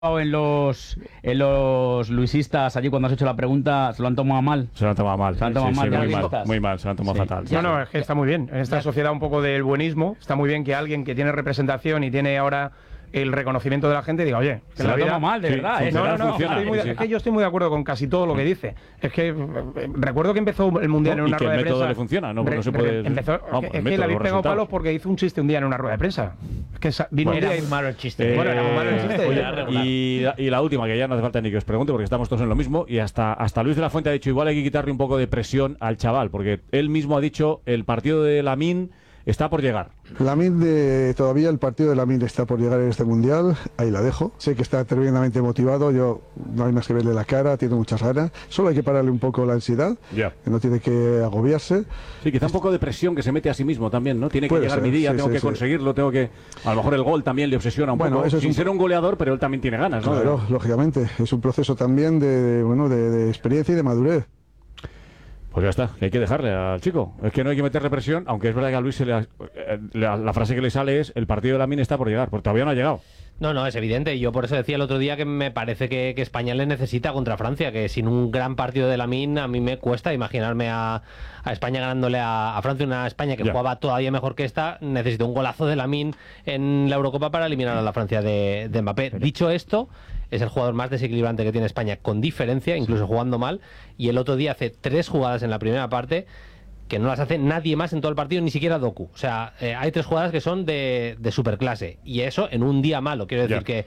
en los luisistas allí cuando has hecho la pregunta, se lo han tomado mal. Se lo han tomado mal. Se lo han tomado mal, muy mal, se lo han tomado fatal. No, es que está muy bien. En esta sociedad un poco del buenismo, está muy bien que alguien que tiene representación y tiene ahora el reconocimiento de la gente diga, oye, que se lo toma mal, de verdad. Es que yo estoy muy de acuerdo con casi todo lo que dice. Es que recuerdo que empezó el Mundial en una rueda de prensa. ¿Y que el método le funciona? No se puede... Es que le habéis pegado palos porque hizo un chiste un día en una rueda de prensa. Es que vino era muy malo el chiste. Bueno, era muy malo el chiste. Y la última, que ya no hace falta ni que os pregunte porque estamos todos en lo mismo, y hasta Luis de la Fuente ha dicho, igual hay que quitarle un poco de presión al chaval, porque él mismo ha dicho, el partido de Lamine está por llegar. Todavía el partido de Lamine está por llegar en este Mundial, ahí la dejo. Sé que está tremendamente motivado, yo no hay más que verle la cara, tiene muchas ganas. Solo hay que pararle un poco la ansiedad, que no tiene que agobiarse. Sí, quizá un poco de presión que se mete a sí mismo también, ¿no? Tiene que llegar ser, mi día, tengo que conseguirlo, tengo que... A lo mejor el gol también le obsesiona un poco, sin ser un goleador, pero él también tiene ganas, ¿no? Claro, lógicamente, es un proceso también de experiencia y de madurez. Pues ya está, que hay que dejarle al chico. Es que no hay que meterle presión, aunque es verdad que a Luis la frase que le sale es: el partido de Lamine está por llegar, porque todavía no ha llegado. No, es evidente. Yo por eso decía el otro día que me parece que España le necesita contra Francia, que sin un gran partido de Lamine a mí me cuesta imaginarme a España ganándole a Francia, una España que jugaba todavía mejor que esta. Necesita un golazo de Lamine en la Eurocopa para eliminar a la Francia de Mbappé. Dicho esto, es el jugador más desequilibrante que tiene España, con diferencia, incluso jugando mal, y el otro día hace 3 jugadas en la primera parte que no las hace nadie más en todo el partido, ni siquiera Doku. O sea, hay 3 jugadas que son de superclase, y eso en un día malo. Quiero decir que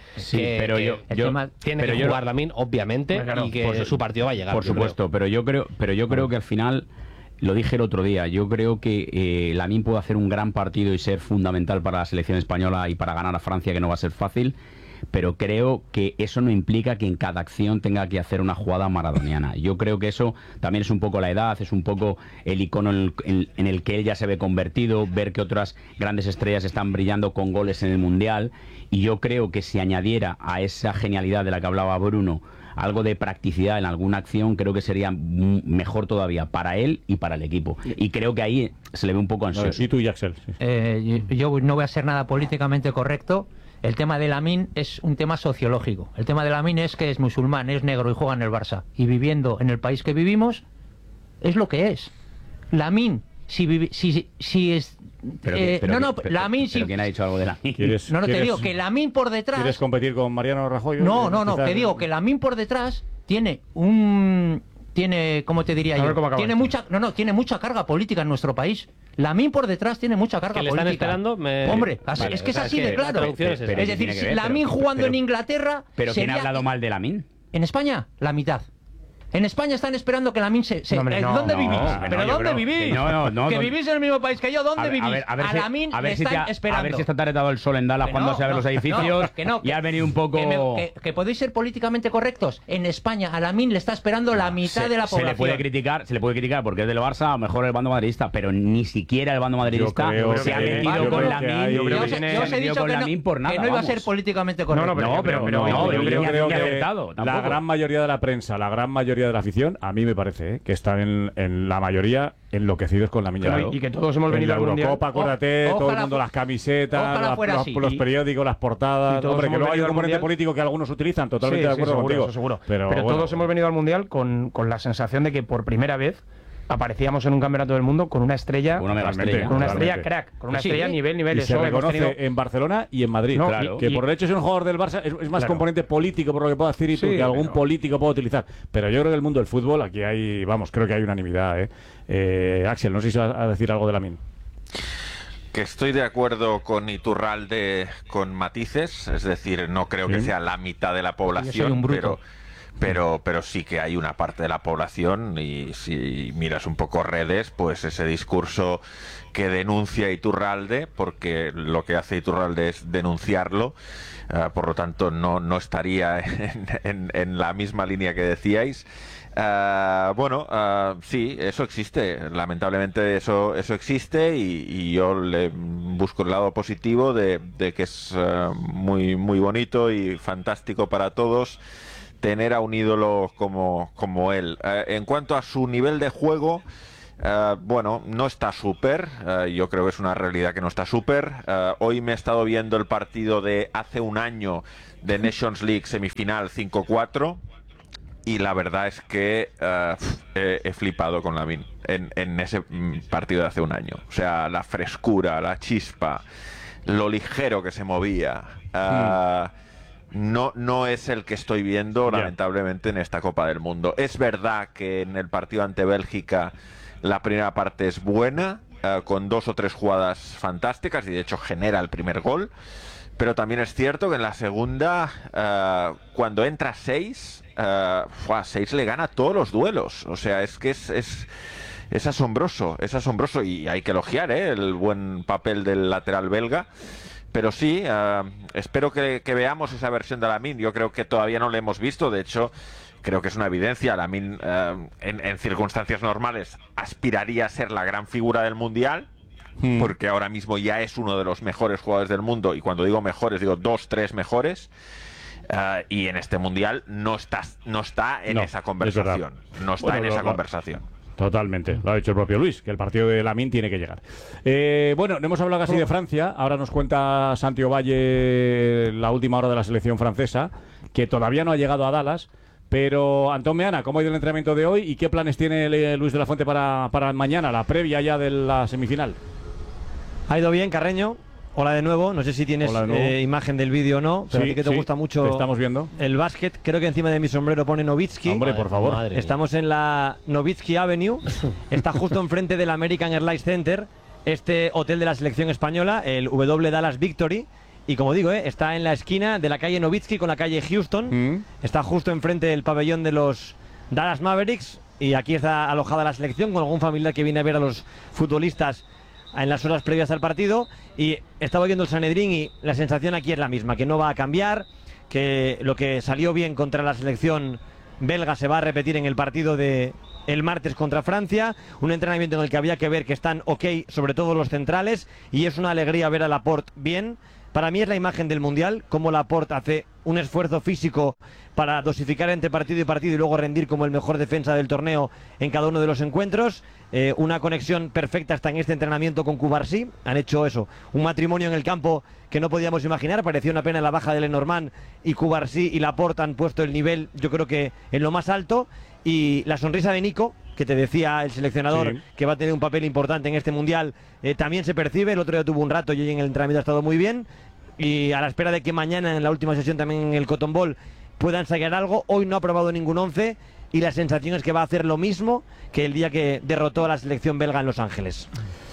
tiene que jugar Lamine, obviamente, y que su partido va a llegar. Por supuesto, pero yo creo que al final, lo dije el otro día, yo creo que Lamine puede hacer un gran partido y ser fundamental para la selección española y para ganar a Francia, que no va a ser fácil. Pero creo que eso no implica que en cada acción tenga que hacer una jugada maradoniana. Yo creo que eso también es un poco la edad, es un poco el icono en el que él ya se ve convertido, ver que otras grandes estrellas están brillando con goles en el Mundial, y yo creo que si añadiera a esa genialidad de la que hablaba Bruno algo de practicidad en alguna acción, creo que sería mejor todavía para él y para el equipo. Y creo que ahí se le ve un poco ansioso. Y tú y Axel. Yo no voy a ser nada políticamente correcto. El tema de Lamine es un tema sociológico. El tema de Lamine es que es musulmán, es negro y juega en el Barça. Y viviendo en el país que vivimos, es lo que es. Lamine, si es... Lamine... Pero ¿quién ha dicho algo de Lamine? Te digo que Lamine por detrás... ¿Quieres competir con Mariano Rajoy? No, te digo que Lamine por detrás tiene ¿cómo te diría yo? Tiene mucha carga política en nuestro país. Lamine por detrás tiene mucha carga política. ¿Le están esperando? Hombre, es que es así de claro. Es decir, si Lamine jugando en Inglaterra... ¿Pero quién ha hablado mal de Lamine? En España, la mitad. En España están esperando que Lamine ¿dónde vivís? ¿Pero dónde vivís? Que vivís en el mismo país que yo, ¿dónde vivís? A Lamine le están esperando. A ver si esta tarde ha dado el sol en Dallas cuando se ven los edificios y has venido un poco... Que podéis ser políticamente correctos. En España a Lamine le está esperando la mitad de la población. Se le puede criticar porque es del Barça, a lo mejor el bando madridista, pero ni siquiera el bando madridista se ha metido con Lamine. Yo os he dicho que no iba a ser políticamente correcto. No, pero yo creo que la gran mayoría de la prensa, la gran mayoría de la afición, a mí me parece que están en la mayoría enloquecidos con Lamine Yamal. Y que todos hemos venido a la Eurocopa, acuérdate, todo el mundo, las camisetas, los periódicos, las portadas. Hombre, que luego hay un componente político que algunos utilizan, totalmente de acuerdo contigo. Seguro. Pero todos hemos venido al Mundial con la sensación de que por primera vez aparecíamos en un campeonato del mundo con una estrella, con una estrella crack, con una estrella nivel. Y se reconoce en Barcelona y en Madrid. Que por el hecho de ser un jugador del Barça es más componente político, por lo que puedo decir, y que algún político puede utilizar. Pero yo creo que el mundo del fútbol, aquí hay, creo que hay unanimidad. Axel, no sé si vas a decir algo de Lamine. Que estoy de acuerdo con Iturralde con matices, es decir, no creo que sea la mitad de la población, pero sí que hay una parte de la población, y si miras un poco redes, pues ese discurso que denuncia Iturralde, porque lo que hace Iturralde es denunciarlo, por lo tanto no estaría en la misma línea que decíais. Sí, eso existe, lamentablemente eso existe, y yo le busco el lado positivo de que es muy, muy bonito y fantástico para todos tener a un ídolo como él. En cuanto a su nivel de juego, Bueno, no está súper, yo creo que es una realidad que no está súper. Hoy me he estado viendo el partido de hace un año de Nations League semifinal 5-4 y la verdad es que he flipado con Lamine en ese partido de hace un año. O sea, la frescura, la chispa, lo ligero que se movía. No es el que estoy viendo, lamentablemente, en esta Copa del Mundo. Es verdad que en el partido ante Bélgica la primera parte es buena, con 2 o 3 jugadas fantásticas, y de hecho genera el primer gol. Pero también es cierto que en la segunda, cuando entra 6, 6 le gana todos los duelos. O sea, es que es asombroso, y hay que elogiar el buen papel del lateral belga. Pero sí, espero que veamos esa versión de Lamine. Yo creo que todavía no la hemos visto, de hecho creo que es una evidencia. Lamine en circunstancias normales aspiraría a ser la gran figura del Mundial, porque ahora mismo ya es uno de los mejores jugadores del mundo, y cuando digo mejores digo 2, 3 mejores, y en este Mundial no está en esa conversación. No está en esa conversación. Totalmente, lo ha dicho el propio Luis, que el partido de Lamine tiene que llegar. Bueno, no hemos hablado casi de Francia. Ahora nos cuenta Santi Ovalle la última hora de la selección francesa, que todavía no ha llegado a Dallas. Pero, Antón Meana, ¿cómo ha ido el entrenamiento de hoy y qué planes tiene Luis de la Fuente para mañana, la previa ya de la semifinal? Ha ido bien, Carreño. Hola de nuevo, no sé si tienes imagen del vídeo o no, pero a ti que te gusta mucho estamos viendo el básquet. Creo que encima de mi sombrero pone Nowitzki. Hombre, por favor. Estamos en la Nowitzki Avenue, está justo enfrente del American Airlines Center, este hotel de la selección española, el W Dallas Victory. Y como digo, está en la esquina de la calle Nowitzki con la calle Houston. Está justo enfrente del pabellón de los Dallas Mavericks. Y aquí está alojada la selección con algún familiar que viene a ver a los futbolistas en las horas previas al partido. Y estaba viendo el Sanedrín y la sensación aquí es la misma, que no va a cambiar, que lo que salió bien contra la selección belga se va a repetir en el partido de el martes contra Francia, un entrenamiento en el que había que ver que están ok, sobre todo los centrales, y es una alegría ver a Laporte bien. Para mí es la imagen del Mundial, cómo Laporte hace un esfuerzo físico para dosificar entre partido y partido y luego rendir como el mejor defensa del torneo en cada uno de los encuentros. Una conexión perfecta hasta en este entrenamiento con Cubarsí. Han hecho eso, un matrimonio en el campo que no podíamos imaginar. Parecía una pena la baja de Lenormand, y Cubarsí y Laporte han puesto el nivel, yo creo que en lo más alto. Y la sonrisa de Nico, que te decía el seleccionador, que va a tener un papel importante en este Mundial, también se percibe. El otro día tuvo un rato y hoy en el entrenamiento ha estado muy bien. Y a la espera de que mañana en la última sesión también en el Cotton Bowl pueda ensayar algo. Hoy no ha probado ningún 11 y la sensación es que va a hacer lo mismo que el día que derrotó a la selección belga en Los Ángeles.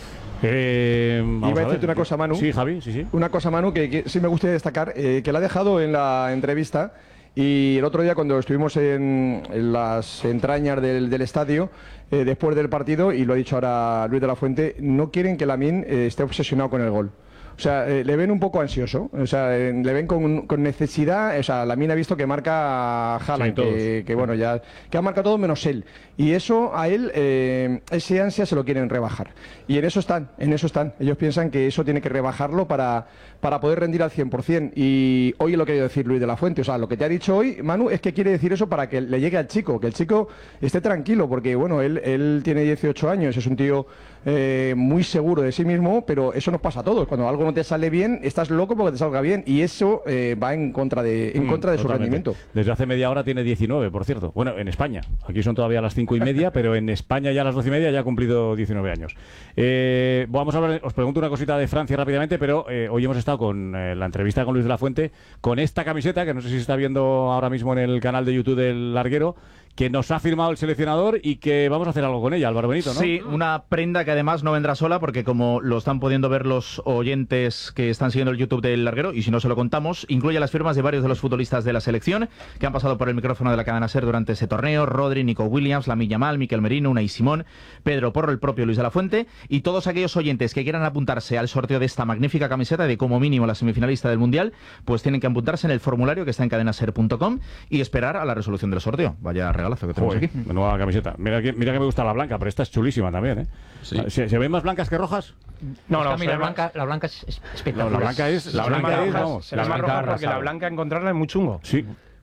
Iba a decirte una cosa, Manu. Sí, Javi, sí. Una cosa, Manu, que sí me gustaría destacar, que la ha dejado en la entrevista. Y el otro día, cuando estuvimos en las entrañas del estadio, después del partido, y lo ha dicho ahora Luis de la Fuente, no quieren que Lamine esté obsesionado con el gol. O sea, le ven un poco ansioso, o sea, le ven con necesidad. O sea, Lamine ha visto que marca a Haaland, que bueno, ya que ha marcado todo menos él. Y eso a él, ese ansia se lo quieren rebajar. Y en eso están. Ellos piensan que eso tiene que rebajarlo para poder rendir al 100%. Y hoy lo que quiero decir Luis de la Fuente, o sea, lo que te ha dicho hoy, Manu, es que quiere decir eso para que le llegue al chico, que el chico esté tranquilo, porque bueno, él tiene 18 años, es un tío muy seguro de sí mismo, pero eso nos pasa a todos. Cuando algo no te sale bien, estás loco porque te salga bien, y eso va en contra de su rendimiento. Desde hace media hora tiene 19, por cierto. Bueno, en España. Aquí son todavía las 5:30, pero en España ya a las 12:30 ya ha cumplido 19 años. Vamos a hablar, os pregunto una cosita de Francia rápidamente, pero hoy hemos estado con la entrevista con Luis de la Fuente, con esta camiseta, que no sé si se está viendo ahora mismo en el canal de YouTube del Larguero, que nos ha firmado el seleccionador y que vamos a hacer algo con ella, Álvaro Benito, ¿no? Sí, una prenda que además no vendrá sola, porque como lo están pudiendo ver los oyentes que están siguiendo el YouTube del Larguero, y si no se lo contamos, incluye las firmas de varios de los futbolistas de la selección que han pasado por el micrófono de la cadena SER durante ese torneo: Rodri, Nico Williams, Lamine Yamal, Mikel Merino, Unai Simón, Pedro Porro, el propio Luis de la Fuente, y todos aquellos oyentes que quieran apuntarse al sorteo de esta magnífica camiseta de como mínimo la semifinalista del Mundial, pues tienen que apuntarse en el formulario que está en cadenaser.com y esperar a la resolución del sorteo. Vaya regalazo que tenemos aquí. Nueva camiseta. Mira que me gusta la blanca, pero esta es chulísima también, ¿eh? Sí. ¿Se ven más blancas que rojas? No, mira, la blanca es espectacular. La blanca es, vamos, la blanca, porque la blanca encontrarla es muy chungo. Sí.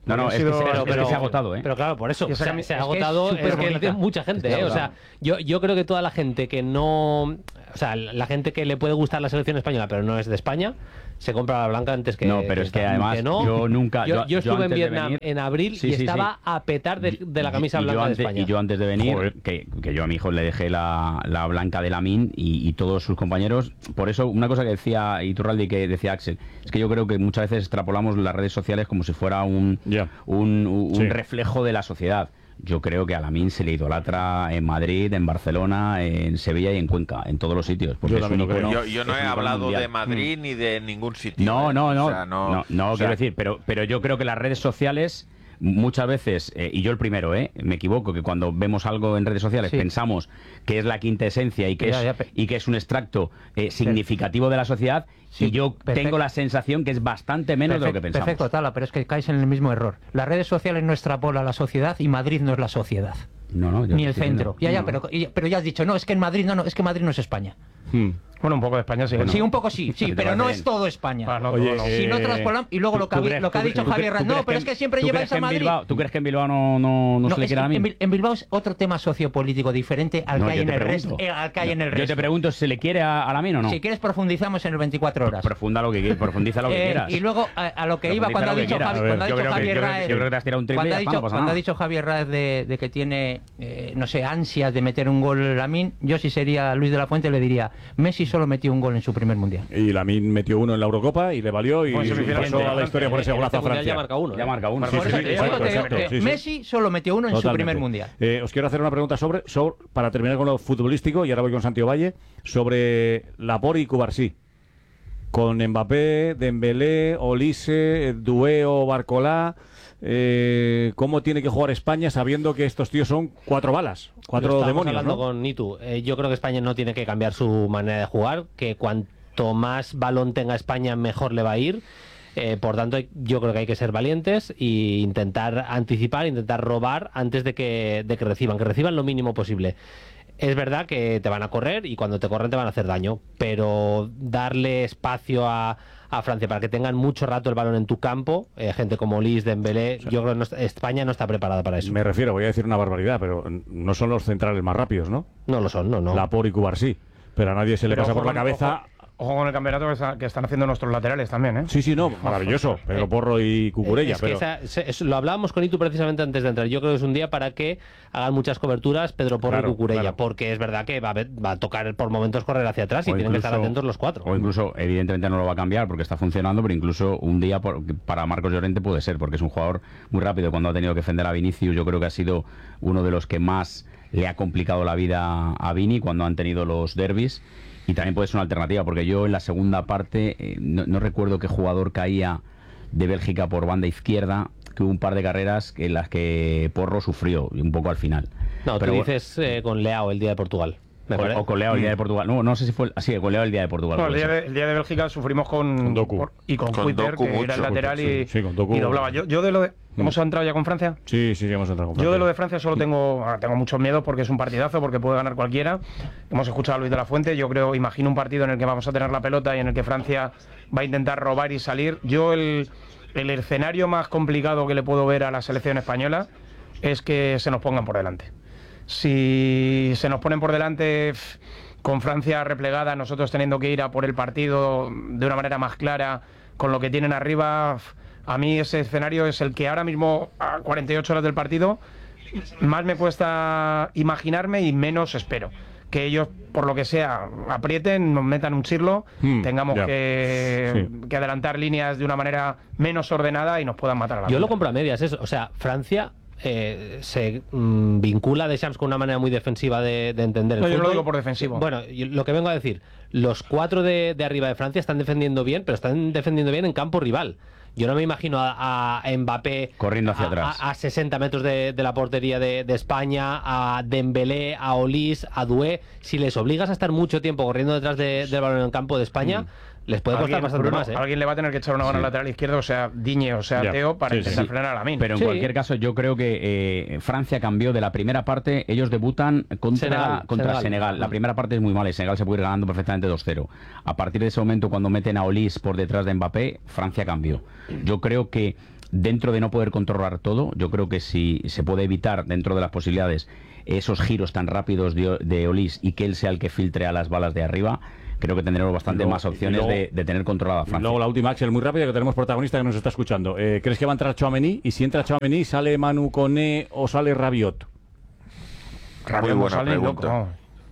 No, es que se ha agotado, ¿eh? Pero claro, por eso se ha agotado, es que lo tiene mucha gente, ¿eh? O sea, yo creo que toda la gente que no... O sea, la gente que le puede gustar la selección española, pero no es de España, se compra la blanca antes que... No, pero es que además yo nunca... Yo estuve en Vietnam en abril y estaba a petar de la camisa blanca de España. Y yo antes de venir, que yo a mi hijo le dejé la blanca de Lamine y todos sus compañeros. Por eso, una cosa que decía Iturralde y que decía Axel, es que yo creo que muchas veces extrapolamos las redes sociales como si fuera un reflejo de la sociedad. Yo creo que a Lamine se le idolatra en Madrid, en Barcelona, en Sevilla y en Cuenca, en todos los sitios. Porque yo no he hablado de Madrid ni de ningún sitio. No, quiero decir, pero yo creo que las redes sociales muchas veces, y yo el primero, me equivoco, que cuando vemos algo en redes sociales pensamos que es la quinta esencia y que es un extracto significativo de la sociedad, y yo tengo la sensación que es bastante menos de lo que pensamos. Perfecto, Tala, pero es que caes en el mismo error. Las redes sociales no extrapolan la sociedad y Madrid no es la sociedad. Ni el centro. Pero ya has dicho, no, es que en Madrid es que Madrid no es España. Bueno, un poco de España sí. Sí, un poco sí, pero no es todo España. Si no traspolan, y luego lo que ha dicho Javier Hernández, no, pero es que siempre lleváis a Madrid. ¿Tú crees que en Bilbao no se le quiere a mí? En Bilbao es otro tema sociopolítico diferente al que hay en el resto. Yo te pregunto si se le quiere a Lamine o no. Si quieres profundizamos en el 24 horas. Profundiza lo que quieras. Y luego a lo que iba cuando ha dicho Javier Raez. Yo creo que te has tirado un triple y cuando ha dicho Javier Raez de que tiene, no sé, ansias de meter un gol Lamine, yo si sería Luis de la Fuente le diría, Messi solo metió un gol en su primer mundial. Y Lamine metió uno en la Eurocopa y le valió y pasó a la historia por ese golazo a Francia. Ya marca uno. Ya marca uno. Messi solo metió uno en su primer mundial. Os quiero hacer una pregunta sobre para terminar con lo futbolístico, y ahora voy con Santiago Valle, sobre Laporte y Cubarsí. Con Mbappé, Dembélé, Olise, Doué o Barcolá, ¿cómo tiene que jugar España sabiendo que estos tíos son 4 balas, 4 demonios? Hablando ¿no? con Nitu, yo creo que España no tiene que cambiar su manera de jugar, que cuanto más balón tenga España mejor le va a ir. Por tanto, yo creo que hay que ser valientes e intentar anticipar, intentar robar antes de que reciban lo mínimo posible. Es verdad que te van a correr y cuando te corren te van a hacer daño, pero darle espacio a Francia para que tengan mucho rato el balón en tu campo, gente como Olise, Dembélé, yo creo que España no está preparada para eso. Me refiero, voy a decir una barbaridad, pero no son los centrales más rápidos, ¿no? No lo son, no. Laporte y Cubarsí, pero a nadie se le pasa por la cabeza... Ojo con el campeonato que están haciendo nuestros laterales también, ¿eh? Sí, no, maravilloso. Pedro Porro y Cucurella. Lo hablábamos con Itu precisamente antes de entrar. Yo creo que es un día para que hagan muchas coberturas Pedro Porro y Cucurella, porque es verdad que va a tocar por momentos correr hacia atrás y tienen que estar atentos los 4. O incluso, evidentemente no lo va a cambiar porque está funcionando, pero incluso un día para Marcos Llorente puede ser, porque es un jugador muy rápido. Cuando ha tenido que defender a Vinicius, yo creo que ha sido uno de los que más le ha complicado la vida a Vini cuando han tenido los derbis. Y también puede ser una alternativa, porque yo en la segunda parte no recuerdo qué jugador caía de Bélgica por banda izquierda, que hubo un par de carreras en las que Porro sufrió un poco al final. No, pero tú dices con Leao el día de Portugal. O con Leao el día de Portugal. No sé si fue así, con Leao el día de Portugal. No, el día de Bélgica sufrimos con Doku y con Kuiter, que era el lateral y doblaba. Yo de lo de... ¿Hemos entrado ya con Francia? Sí, hemos entrado con Francia. Yo de lo de Francia solo tengo muchos miedos porque es un partidazo, porque puede ganar cualquiera. Hemos escuchado a Luis de la Fuente. Yo imagino un partido en el que vamos a tener la pelota y en el que Francia va a intentar robar y salir. Yo el escenario más complicado que le puedo ver a la selección española es que se nos pongan por delante. Si se nos ponen por delante con Francia replegada, nosotros teniendo que ir a por el partido de una manera más clara, con lo que tienen arriba, a mí ese escenario es el que ahora mismo, a 48 horas del partido, más me cuesta imaginarme y menos espero. Que ellos, por lo que sea, aprieten, nos metan un chirlo, tengamos que adelantar líneas de una manera menos ordenada y nos puedan matar a la Yo lo compro a medias, eso. O sea, Francia se vincula a Deschamps con una manera muy defensiva de entender el fútbol. Yo no lo digo por defensivo. Bueno, lo que vengo a decir, los 4 de arriba de Francia están defendiendo bien, pero están defendiendo bien en campo rival. Yo no me imagino a Mbappé corriendo hacia atrás a 60 metros de la portería de España, a Dembélé, a Olise, a Doué. Si les obligas a estar mucho tiempo corriendo detrás del balón en campo de España, les puede costar bastante más. Alguien le va a tener que echar una mano al lateral izquierdo, o sea, Digne o sea, Teo, para intentar frenar a Lamine. Pero en cualquier caso, yo creo que Francia cambió de la primera parte. Ellos debutan contra Senegal. La primera parte es muy mala y Senegal se puede ir ganando perfectamente 2-0. A partir de ese momento, cuando meten a Olise por detrás de Mbappé, Francia cambió. Yo creo que dentro de no poder controlar todo, yo creo que si se puede evitar dentro de las posibilidades esos giros tan rápidos de Olís y que él sea el que filtre a las balas de arriba, creo que tendremos bastante más opciones de tener controlada Francia. Y luego la última, Axel, muy rápida, que tenemos protagonista que nos está escuchando. ¿Crees que va a entrar Tchouaméni? Y si entra Tchouaméni, ¿sale Manu Koné o sale Rabiot? Muy buena pregunta.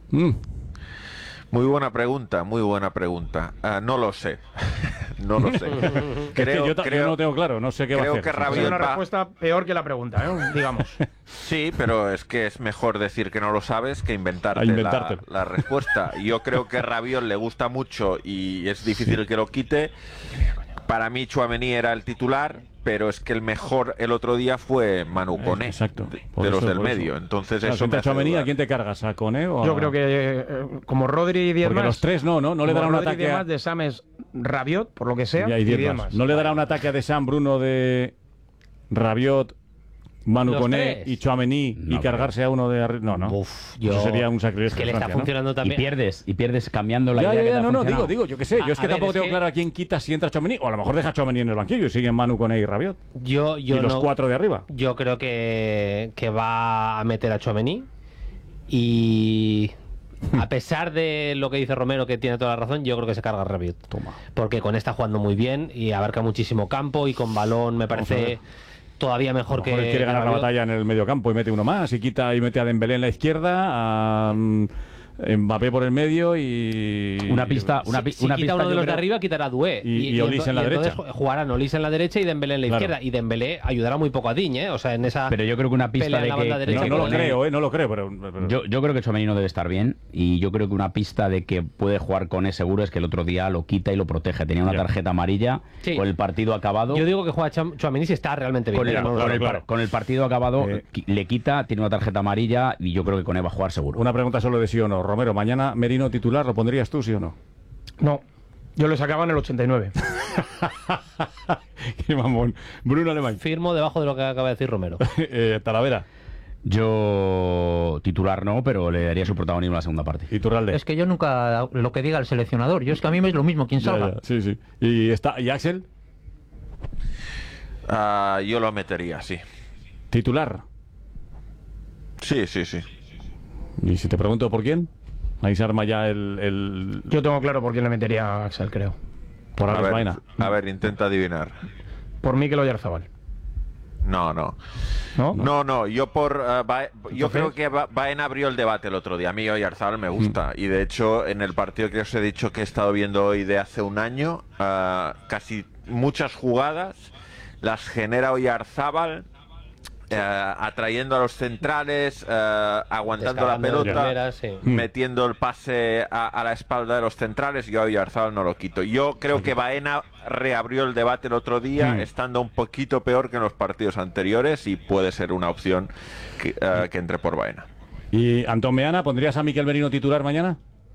Muy buena pregunta, muy buena pregunta. No lo sé. No lo sé. Yo no lo tengo claro, no sé qué va a hacer. Creo que Rabiot es una respuesta peor que la pregunta, digamos. Sí, pero es que es mejor decir que no lo sabes que inventarte. La respuesta. Yo creo que Rabiot le gusta mucho y es difícil que lo quite. Para mí Tchouaméni era el titular, pero es que el mejor el otro día fue Manu Koné, exacto, de los del medio. Entonces eso me hace Tchouaméni, ¿a quién te cargas? ¿A Koné o a...? Yo creo que como Rodri y 10 más... Porque los tres no le dará un ataque a... de Sam es Rabiot, por lo que sea, y 10 más. ¿No le dará un ataque a de Sam, Bruno, de Rabiot, Manu Koné y Tchouaméni y cargarse a uno de arriba? No. Eso sería un sacrilegio. Es que le está funcionando también. Y pierdes cambiando la idea. Digo, yo qué sé. Yo es que tampoco tengo claro a quién quita si entra Tchouaméni, o a lo mejor deja Tchouaméni en el banquillo y siguen Manu Koné y Rabiot. Y los cuatro de arriba. Yo creo que va a meter a Tchouaméni y... A pesar de lo que dice Romero, que tiene toda la razón, yo creo que se carga Rabiot. Toma. Porque con está jugando muy bien y abarca muchísimo campo y con balón me parece... todavía mejor que... Él quiere ganar la batalla en el medio campo y mete uno más y quita y mete a Dembélé en la izquierda, a Mbappé por el medio y... Si quita uno de los de arriba, quitará a Doué. Y Olís en la derecha. Jugarán Olís en la derecha y Dembélé en la izquierda. Y Dembélé ayudará muy poco a Digne, O sea, en esa... Pero yo creo que una pista de que... No lo creo, pero... Yo creo que Tchouaméni no debe estar bien y yo creo que una pista de que puede jugar con seguro es que el otro día lo quita y lo protege. Tenía una tarjeta amarilla con el partido acabado. Yo digo que juega Tchouaméni si está realmente bien. Con el partido acabado le quita, tiene una tarjeta amarilla y yo creo que con él va a jugar seguro. Una pregunta solo de sí o no. Romero, mañana Merino titular, ¿lo pondrías tú, sí o no? No, yo lo sacaba en el 89. Qué mamón. Bruno Alemán. Firmo debajo de lo que acaba de decir Romero. Talavera. Yo titular no, pero le daría su protagonismo a la segunda parte. ¿Y Turralde? Es que yo nunca lo que diga el seleccionador. Yo es que a mí me es lo mismo quien salga. Sí. ¿Y Axel? Yo lo metería, sí. ¿Titular? Sí. ¿Y si te pregunto por quién? Ahí se arma ya el... Yo tengo claro por quién le metería a Axel, creo. Por Alex Baena. A ver, intenta adivinar. Por Mikel Oyarzabal. No. Yo creo que Baena abrió el debate el otro día. A mí Oyarzabal me gusta. Y de hecho, en el partido que os he dicho que he estado viendo hoy de hace un año, casi muchas jugadas las genera Oyarzabal, atrayendo a los centrales, aguantando la pelota, metiendo el pase a la espalda de los centrales. Yo a Oyarzabal no lo quito. Yo creo que Baena reabrió el debate el otro día, estando un poquito peor que en los partidos anteriores, y puede ser una opción que entre por Baena. ¿Y Antón Meana, pondrías a Mikel Merino titular mañana?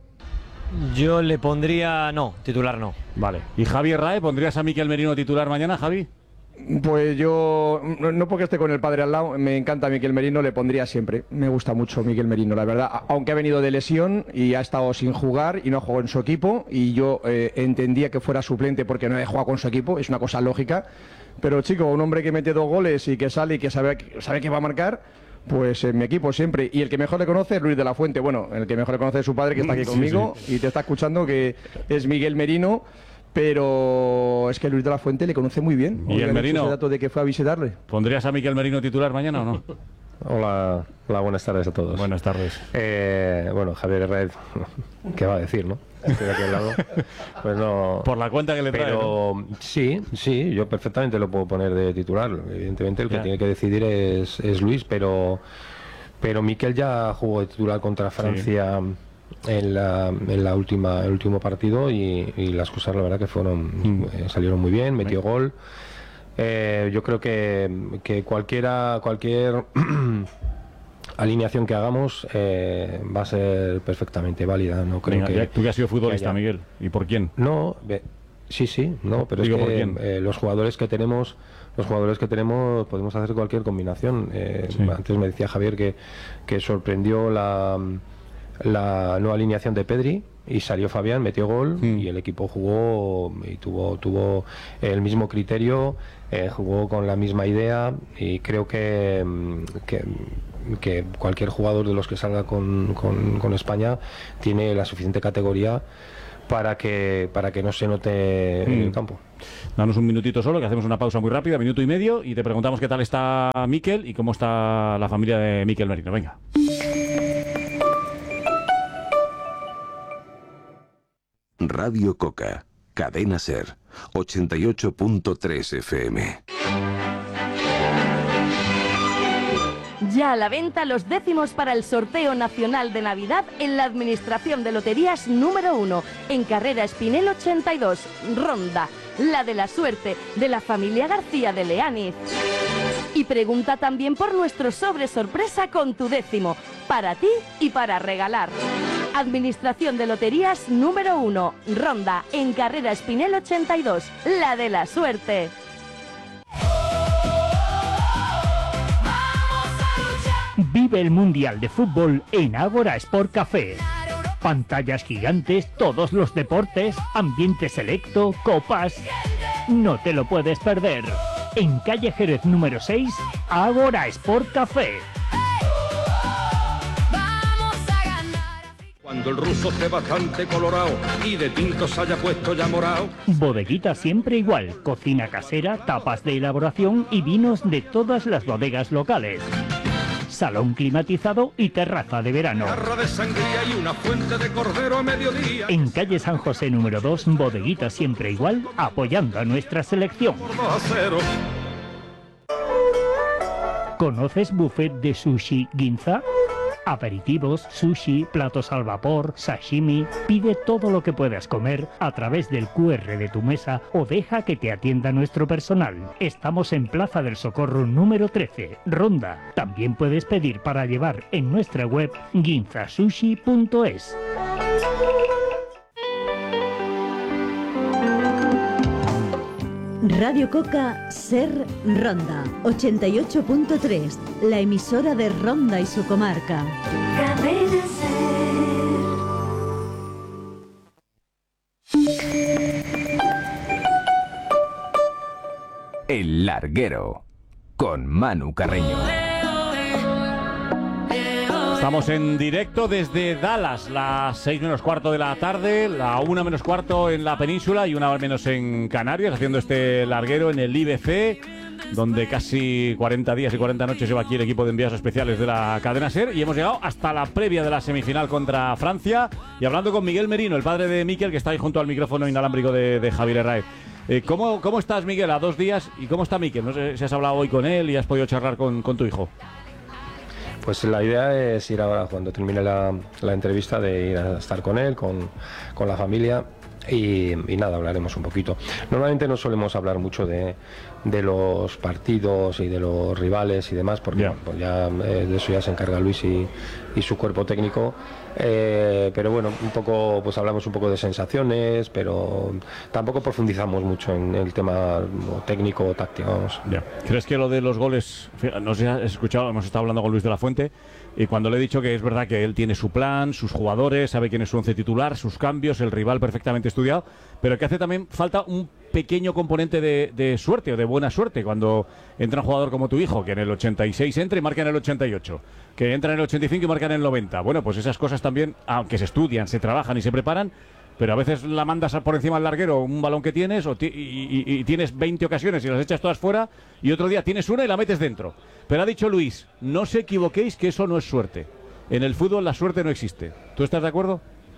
Yo le pondría... No, titular no. Vale. ¿Y Javier Rae, pondrías a Mikel Merino titular mañana, Javi? Pues yo, no porque esté con el padre al lado, me encanta Mikel Merino, le pondría siempre. Me gusta mucho Mikel Merino, la verdad. Aunque ha venido de lesión y ha estado sin jugar y no ha jugado en su equipo, y yo entendía que fuera suplente porque no ha jugado con su equipo, es una cosa lógica. Pero chico, un hombre que mete 2 goles y que sale y que sabe que va a marcar, pues en mi equipo siempre. Y el que mejor le conoce es Luis de la Fuente. Bueno, el que mejor le conoce es su padre, que está aquí conmigo y te está escuchando, que es Miguel Merino. Pero es que Luis de la Fuente le conoce muy bien. ¿Y el Merino? Ese dato de que fue a visitarle. ¿Pondrías a Mikel Merino titular mañana o no? Hola, buenas tardes a todos. Buenas tardes. Bueno, Javier Herrera, ¿qué va a decir, no? Estoy aquí al lado. Pues no. Por la cuenta que le trae. Pero ¿no? Sí, yo perfectamente lo puedo poner de titular. Evidentemente el que tiene que decidir es Luis, pero Mikel ya jugó de titular contra Francia. Sí. En el último partido y las cosas la verdad que salieron muy bien, metió gol. Yo creo que cualquier alineación que hagamos va a ser perfectamente válida. No creo que tú que has sido futbolista, Miguel, ¿y por quién? No, pero digo, es que los jugadores que tenemos podemos hacer cualquier combinación. Antes me decía Javier que sorprendió la no alineación de Pedri, y salió Fabián, metió gol y el equipo jugó y tuvo el mismo criterio, jugó con la misma idea, y creo que cualquier jugador de los que salga con España tiene la suficiente categoría para que no se note en el campo. Danos un minutito solo, que hacemos una pausa muy rápida, minuto y medio, y te preguntamos qué tal está Mikel y cómo está la familia de Mikel Merino. Venga. Radio Coca, Cadena Ser, 88.3 FM. Ya a la venta los décimos para el sorteo nacional de Navidad en la Administración de Loterías número 1, en Carrera Espinel 82, Ronda, la de la suerte, de la familia García de Leániz. Y pregunta también por nuestro sobre sorpresa con tu décimo, para ti y para regalar. Administración de Loterías número 1, Ronda, en Carrera Espinel 82, la de la suerte. Vive el Mundial de Fútbol en Ágora Sport Café. Pantallas gigantes, todos los deportes, ambiente selecto, copas. No te lo puedes perder. En calle Jerez número 6, Ágora Sport Café. Cuando el ruso esté bastante colorado y de tintos haya puesto ya morado. Bodeguita Siempre Igual, cocina casera, tapas de elaboración y vinos de todas las bodegas locales. Salón climatizado y terraza de verano. Garra de sangría y una fuente de cordero a mediodía. En calle San José número 2, Bodeguita Siempre Igual, apoyando a nuestra selección. ¿Conoces buffet de sushi Ginza? Aperitivos, sushi, platos al vapor, sashimi. Pide todo lo que puedas comer a través del QR de tu mesa o deja que te atienda nuestro personal. Estamos en Plaza del Socorro número 13, Ronda. También puedes pedir para llevar en nuestra web ginzasushi.es. Radio Coca Ser Ronda 88.3, la emisora de Ronda y su comarca. Cadena Ser. El Larguero con Manu Carreño. Estamos en directo desde Dallas, las 6 menos cuarto de la tarde, la 1 menos cuarto en la península y 1 hora menos en Canarias, haciendo este larguero en el IBC, donde casi 40 días y 40 noches lleva aquí el equipo de enviados especiales de la cadena SER, y hemos llegado hasta la previa de la semifinal contra Francia, y hablando con Miguel Merino, el padre de Mikel, que está ahí junto al micrófono inalámbrico de Javier Herráez. ¿Cómo estás, Miguel, a 2 días? ¿Y cómo está Mikel? No sé si has hablado hoy con él y has podido charlar con tu hijo. Pues la idea es ir ahora, cuando termine la entrevista, de ir a estar con él, con la familia, y nada, hablaremos un poquito. Normalmente no solemos hablar mucho de los partidos y de los rivales y demás, porque pues ya de eso ya se encarga Luis y su cuerpo técnico, pero bueno, un poco, pues hablamos un poco de sensaciones, pero tampoco profundizamos mucho en el tema técnico o táctico. ¿Crees que lo de los goles, no sé si has escuchado, hemos estado hablando con Luis de la Fuente, y cuando le he dicho que es verdad que él tiene su plan, sus jugadores, sabe quién es su once titular, sus cambios, el rival perfectamente estudiado, pero que hace también falta un pequeño componente de suerte o de buena suerte cuando entra un jugador como tu hijo, que en el 86 entra y marca en el 88, que entra en el 85 y marca en el 90. Bueno, pues esas cosas también, aunque se estudian, se trabajan y se preparan, pero a veces la mandas por encima del larguero un balón que tienes y tienes 20 ocasiones y las echas todas fuera, y otro día tienes una y la metes dentro. Pero ha dicho Luis, no os equivoquéis, que eso no es suerte. En el fútbol la suerte no existe. ¿Tú estás de acuerdo?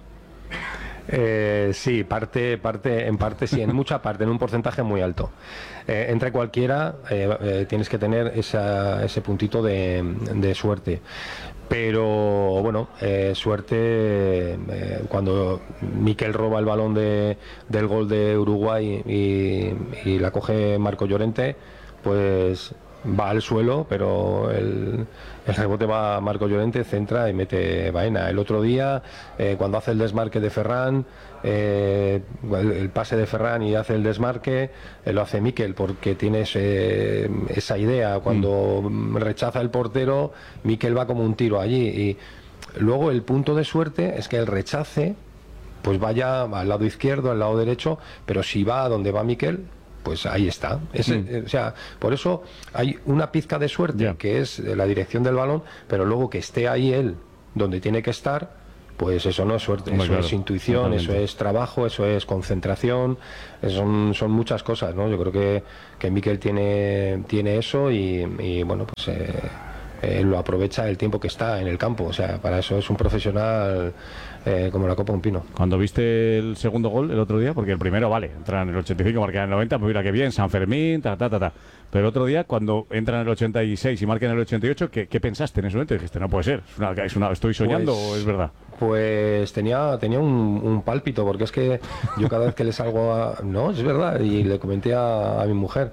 Sí, en parte sí, en mucha parte, en un porcentaje muy alto. Entre cualquiera tienes que tener ese puntito de suerte. Pero bueno, suerte, cuando Mikel roba el balón del gol de Uruguay y la coge Marco Llorente, pues va al suelo, pero el rebote va a Marco Llorente, centra y mete Baena. El otro día, cuando hace el desmarque de Ferran, el pase de Ferran y hace el desmarque, lo hace Mikel, porque tiene esa idea. Cuando rechaza el portero, Mikel va como un tiro allí. Y luego el punto de suerte es que el rechace pues vaya al lado izquierdo, al lado derecho, pero si va a donde va Mikel, pues ahí está. O sea, por eso hay una pizca de suerte, que es la dirección del balón, pero luego que esté ahí él donde tiene que estar, pues eso no es suerte, eso es intuición, eso es trabajo, eso es concentración, son muchas cosas, ¿no? Yo creo que Mikel tiene eso y bueno, pues él lo aprovecha el tiempo que está en el campo. O sea, para eso es un profesional como la copa de un pino. Cuando viste el segundo gol el otro día, porque el primero, vale, entra en el 85, marca en el 90, pues mira qué bien, San Fermín, Pero el otro día, cuando entra en el 86 y marca en el 88, ¿qué pensaste en ese momento? Dijiste, no puede ser, ¿estoy soñando o es verdad? Pues tenía un pálpito, porque es que yo cada vez que le salgo no, es verdad, y le comenté a mi mujer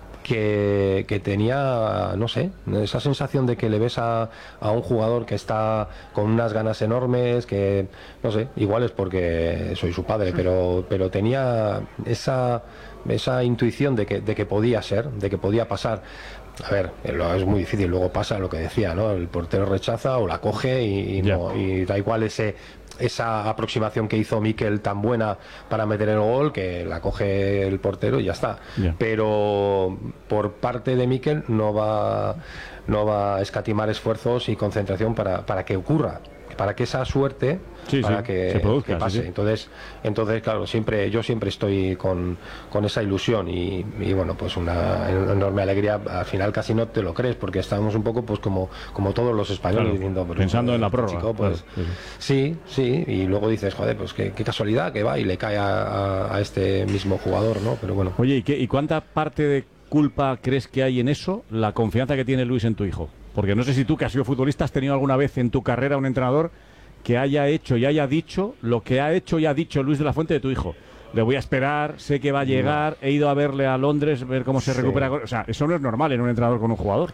que tenía, no sé, esa sensación de que le ves a un jugador que está con unas ganas enormes, que, no sé, igual es porque soy su padre, pero tenía esa intuición de que podía ser, de que podía pasar. A ver, es muy difícil, luego pasa lo que decía, ¿no? El portero rechaza o la coge y da igual esa aproximación que hizo Mikel tan buena para meter el gol, que la coge el portero y ya está. Pero por parte de Mikel no va a escatimar esfuerzos y concentración para que ocurra, para que esa suerte que se produzca, que pase. Entonces, claro, yo siempre estoy con esa ilusión y bueno, pues una enorme alegría. Al final casi no te lo crees, porque estábamos un poco pues como todos los españoles, diciendo, pensando en la prórroga. Chico, pues, sí, y luego dices, joder, pues qué casualidad que va y le cae a este mismo jugador, ¿no? Pero bueno. Oye, ¿y cuánta parte de culpa crees que hay en eso, la confianza que tiene Luis en tu hijo? Porque no sé si tú, que has sido futbolista, has tenido alguna vez en tu carrera un entrenador que haya hecho y haya dicho lo que ha hecho y ha dicho Luis de la Fuente de tu hijo. Le voy a esperar, sé que va a llegar, he ido a verle a Londres, ver cómo se recupera. O sea, eso no es normal en un entrenador con un jugador.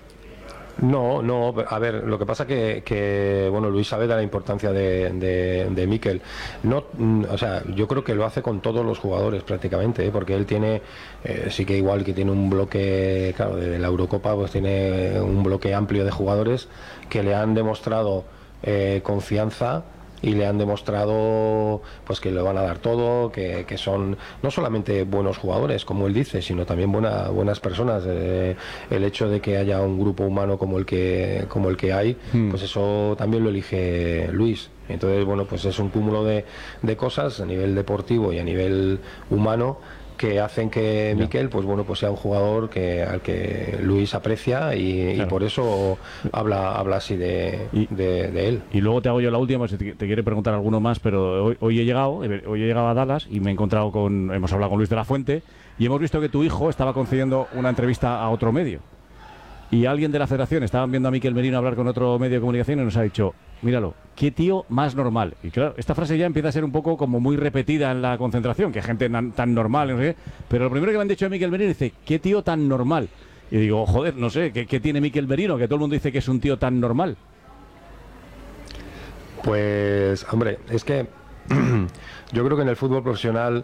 No, a ver, lo que pasa que bueno, Luis sabe de la importancia de Mikel. No, o sea, yo creo que lo hace con todos los jugadores prácticamente, porque él tiene, sí que igual que tiene un bloque, claro, de la Eurocopa, pues tiene un bloque amplio de jugadores que le han demostrado confianza y le han demostrado pues que le van a dar todo, que son no solamente buenos jugadores, como él dice, sino también buenas personas. El hecho de que haya un grupo humano como el que hay, pues eso también lo elige Luis. Entonces, bueno, pues es un cúmulo de cosas a nivel deportivo y a nivel humano que hacen que Mikel, pues bueno, pues sea un jugador al que Luis aprecia y por eso habla así de él. Y luego te hago yo la última, si te quiere preguntar alguno más, pero hoy he llegado a Dallas y me he encontrado hemos hablado con Luis de la Fuente y hemos visto que tu hijo estaba concediendo una entrevista a otro medio. Y alguien de la federación, estaban viendo a Mikel Merino hablar con otro medio de comunicación y nos ha dicho, míralo, qué tío más normal. Y claro, esta frase ya empieza a ser un poco como muy repetida en la concentración, que gente tan normal, no sé qué. Pero lo primero que me han dicho de Mikel Merino dice, qué tío tan normal. Y digo, joder, no sé, ¿qué tiene Mikel Merino? Que todo el mundo dice que es un tío tan normal. Pues, hombre, es que yo creo que en el fútbol profesional,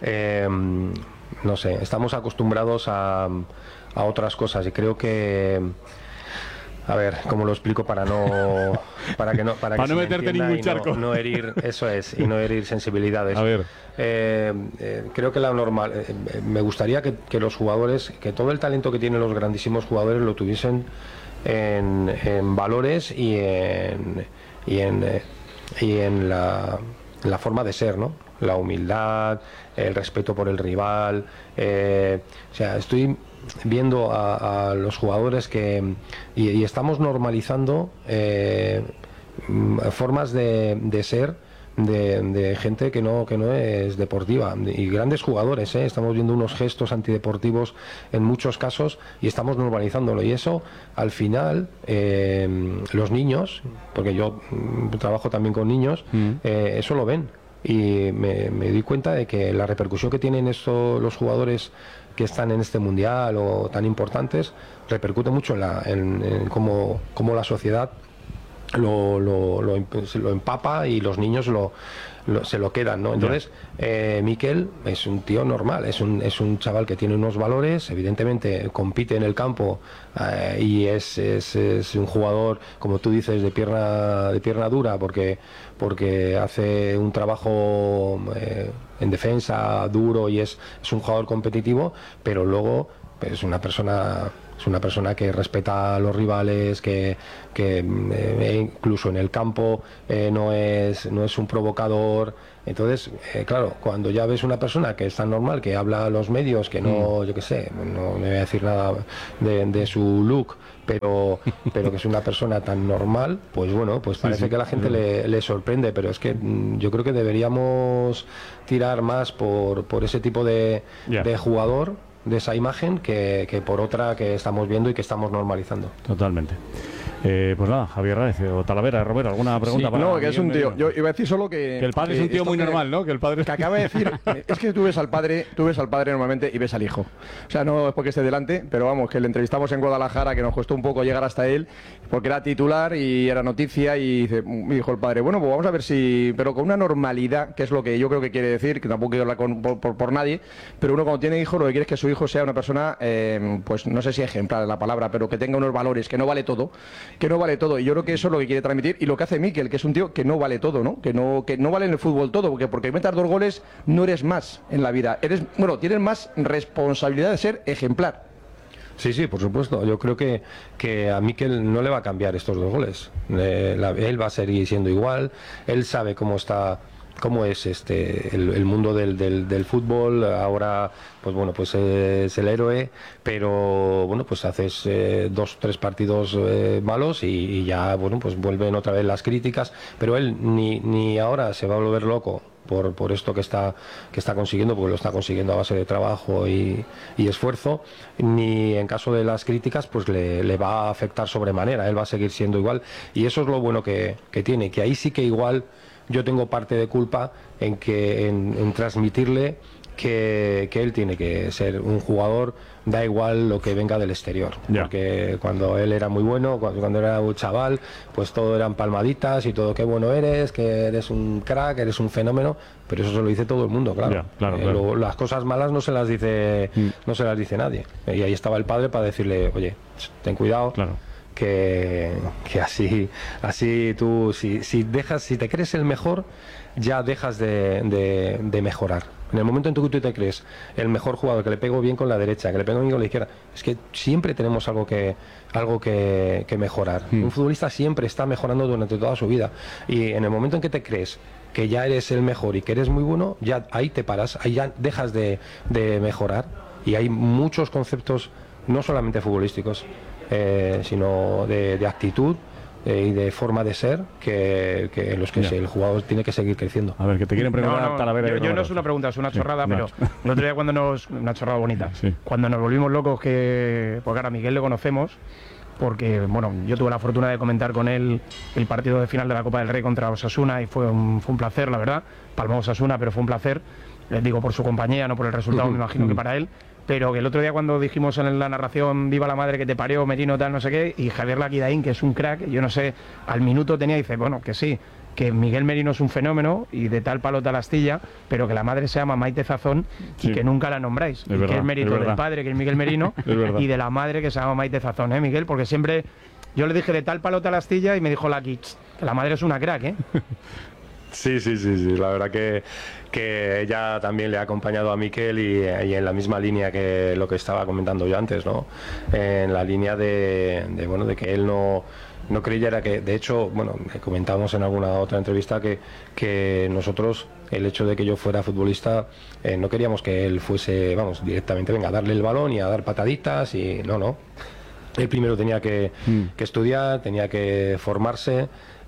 no sé, estamos acostumbrados a otras cosas y creo que, a ver, ¿cómo lo explico para no meterte ningún charco? No herir, eso es, y no herir sensibilidades. A ver. Creo que me gustaría que los jugadores, que todo el talento que tienen los grandísimos jugadores lo tuviesen en valores y en la forma de ser, ¿no? La humildad, el respeto por el rival. O sea, estoy viendo a los jugadores y estamos normalizando formas de ser de gente que no es deportiva, y grandes jugadores, estamos viendo unos gestos antideportivos en muchos casos y estamos normalizándolo, y eso al final los niños, porque yo trabajo también con niños, eso lo ven. Y me di cuenta de que la repercusión que tienen los jugadores que están en este mundial o tan importantes repercute mucho en cómo la sociedad lo empapa y los niños se lo quedan, ¿no? Entonces, Mikel es un tío normal, es un chaval que tiene unos valores, evidentemente compite en el campo y es un jugador, como tú dices, de pierna dura, porque hace un trabajo en defensa duro y es un jugador competitivo, pero luego es una persona que respeta a los rivales, que incluso en el campo no es un provocador. Entonces, claro, cuando ya ves una persona que es tan normal, que habla a los medios, que no, yo qué sé, no me voy a decir nada de su look, pero que es una persona tan normal, pues bueno, pues parece que a la gente le sorprende, pero es que yo creo que deberíamos tirar más por ese tipo de jugador, de esa imagen, que por otra que estamos viendo y que estamos normalizando. Totalmente. Pues nada, Javier Ráez o Talavera, Romero, ¿alguna pregunta para No, que es un tío. Yo iba a decir solo que el padre es un tío muy normal, ¿no? Que el padre que acaba de decir es que tú ves al padre normalmente y ves al hijo. O sea, no es porque esté delante, pero vamos, que le entrevistamos en Guadalajara, que nos costó un poco llegar hasta él, porque era titular y era noticia, y dijo el padre, bueno, pues vamos a ver si, pero con una normalidad, que es lo que yo creo que quiere decir, que tampoco quiero hablar por nadie, pero uno cuando tiene hijos lo que quiere es que su hijo sea una persona, pues no sé si ejemplar es la palabra, pero que tenga unos valores, que no vale todo, y yo creo que eso es lo que quiere transmitir, y lo que hace Mikel, que es un tío que no vale todo, ¿no? Que no vale en el fútbol todo, porque metas 2 goles no eres más en la vida, tienes más responsabilidad de ser ejemplar. Sí, por supuesto. Yo creo que a Mikel no le va a cambiar estos 2 goles. Él va a seguir siendo igual, él sabe cómo es el mundo del fútbol. Ahora pues bueno, pues es el héroe, pero bueno, pues haces 2-3 partidos malos y ya bueno, pues vuelven otra vez las críticas, pero él ni ahora se va a volver loco por esto que está consiguiendo, porque lo está consiguiendo a base de trabajo y esfuerzo, ni en caso de las críticas pues le va a afectar sobremanera. Él va a seguir siendo igual, y eso es lo bueno que tiene, que ahí sí que igual yo tengo parte de culpa en transmitirle que él tiene que ser un jugador, da igual lo que venga del exterior, porque cuando él era muy bueno, cuando era un chaval, pues todo eran palmaditas y todo, qué bueno eres, que eres un crack, eres un fenómeno, pero eso se lo dice todo el mundo, claro. Claro. Las cosas malas no se las dice nadie, y ahí estaba el padre para decirle, oye, ten cuidado. Que así tú, si te crees el mejor, ya dejas de mejorar. En el momento en que tú te crees el mejor jugador, que le pego bien con la derecha, que le pego bien con la izquierda, es que siempre tenemos algo que mejorar. Un futbolista siempre está mejorando durante toda su vida, y en el momento en que te crees que ya eres el mejor y que eres muy bueno, ya ahí te paras, ahí ya dejas de mejorar. Y hay muchos conceptos, no solamente futbolísticos, sino de actitud y de forma de ser, que en los que el jugador tiene que seguir creciendo. A ver, que te quieren preguntar. Yo no es una pregunta, es una chorrada, pero el otro día una chorrada bonita, cuando nos volvimos locos, porque ahora a Miguel le conocemos, porque bueno, yo tuve la fortuna de comentar con él el partido de final de la Copa del Rey contra Osasuna, y fue un placer, la verdad. Palmó Osasuna, pero fue un placer, les digo, por su compañía, no por el resultado, me imagino que para él. Pero que el otro día, cuando dijimos en la narración viva la madre que te parió, Merino, tal, no sé qué, y Javier Laquidaín, que es un crack, yo no sé, al minuto dice, bueno, que sí, que Miguel Merino es un fenómeno y de tal palo tal astilla, pero que la madre se llama Maite Zazón y que nunca la nombráis. Y que es mérito del padre, que es Miguel Merino, y de la madre, que se llama Maite Zazón, Miguel, porque siempre yo le dije de tal palo tal astilla y me dijo Laqui, que la madre es una crack, Sí, la verdad que ella también le ha acompañado a Mikel, y en la misma línea que lo que estaba comentando yo antes, ¿no? En la línea de que él no creyera que, de hecho, bueno, comentábamos en alguna otra entrevista que nosotros, el hecho de que yo fuera futbolista, no queríamos que él fuese, directamente, venga, a darle el balón y a dar pataditas, y no. Él primero tenía que estudiar, tenía que formarse,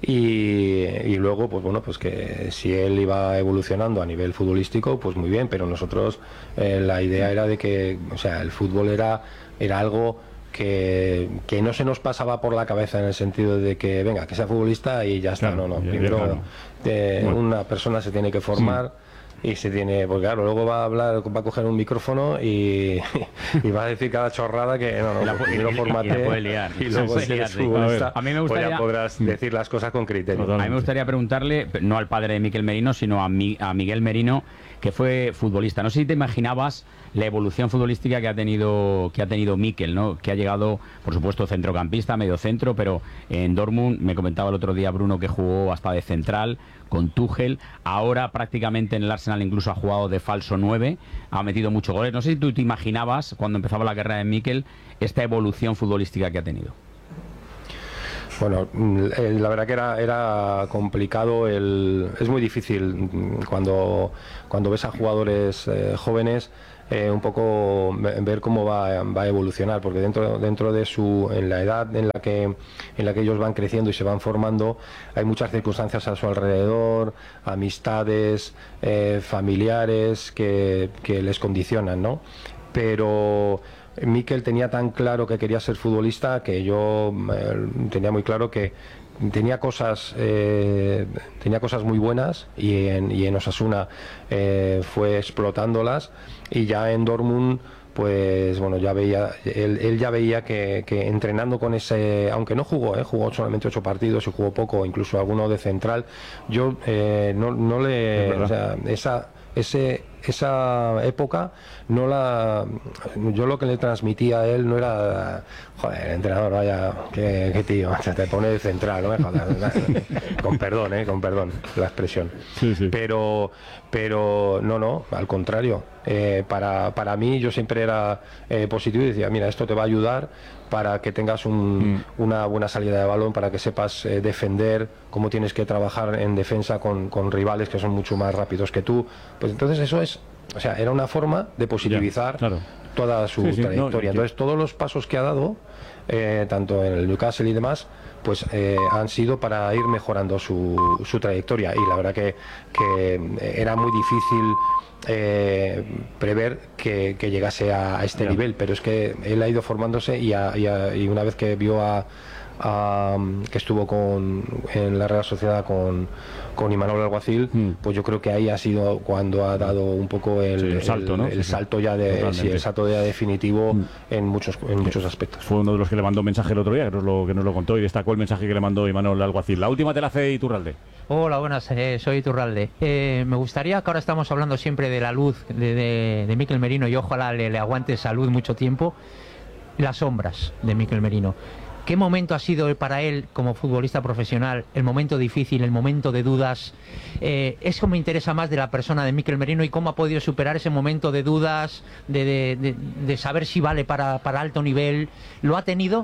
y luego, pues bueno, pues que si él iba evolucionando a nivel futbolístico, pues muy bien, pero nosotros la idea era de que, o sea, el fútbol era algo que no se nos pasaba por la cabeza, en el sentido de que, venga, que sea futbolista y ya está. Primero una persona se tiene que formar, y se tiene, porque claro, luego va a hablar, va a coger un micrófono y va a decir cada chorrada que primero formate y luego si eres futbolista, a mí me gustaría, pues ya podrás decir las cosas con criterio. A mí me gustaría preguntarle, no al padre de Miquel Merino, sino a Miguel Merino, que fue futbolista. No sé si te imaginabas la evolución futbolística que ha tenido Miquel, ¿no? Que ha llegado, por supuesto, centrocampista, mediocentro, pero en Dortmund, me comentaba el otro día Bruno que jugó hasta de central con Tuchel, ahora prácticamente en el Arsenal incluso ha jugado de falso 9, ha metido muchos goles. No sé si tú te imaginabas, cuando empezaba la carrera de Miquel, esta evolución futbolística que ha tenido. Bueno, la verdad que era complicado, es muy difícil cuando ves a jugadores jóvenes un poco ver cómo va a evolucionar, porque dentro de en la edad en la que ellos van creciendo y se van formando, hay muchas circunstancias a su alrededor, amistades, familiares que les condicionan, ¿no? Pero Miquel tenía tan claro que quería ser futbolista que yo tenía muy claro que tenía cosas muy buenas y en Osasuna fue explotándolas, y ya en Dortmund pues bueno, ya veía él ya veía que entrenando con ese, aunque no jugó solamente 8 partidos y jugó poco, incluso alguno de central, yo no le, o sea, esa época yo lo que le transmitía a él no era, joder, el entrenador, vaya, qué tío, te pone de central, no me jodas, con perdón la expresión, sí. Pero no, al contrario, para mí yo siempre era positivo y decía, mira, esto te va a ayudar para que tengas una buena salida de balón, para que sepas defender, cómo tienes que trabajar en defensa con rivales que son mucho más rápidos que tú. Pues entonces eso era una forma de positivizar toda su trayectoria. Entonces todos los pasos que ha dado, tanto en el Newcastle y demás, pues han sido para ir mejorando su trayectoria, y la verdad que era muy difícil prever que llegase a este nivel, pero es que él ha ido formándose y una vez que vio que estuvo en la Real Sociedad con Imanol Alguacil, pues yo creo que ahí ha sido cuando ha dado un poco el salto, ¿no? El salto ya el salto ya definitivo en muchos aspectos. Fue uno de los que le mandó mensaje el otro día, que nos lo contó, y destacó el mensaje que le mandó Imanol Alguacil. La última te la hace Iturralde. Hola, buenas, soy Iturralde. Me gustaría, que ahora estamos hablando siempre de la luz de Miquel Merino, y ojalá le aguante salud mucho tiempo, las sombras de Miquel Merino. ¿Qué momento ha sido para él como futbolista profesional? El momento difícil, el momento de dudas. Eso me interesa más de la persona de Miquel Merino, y cómo ha podido superar ese momento de dudas, de saber si vale para alto nivel. ¿Lo ha tenido?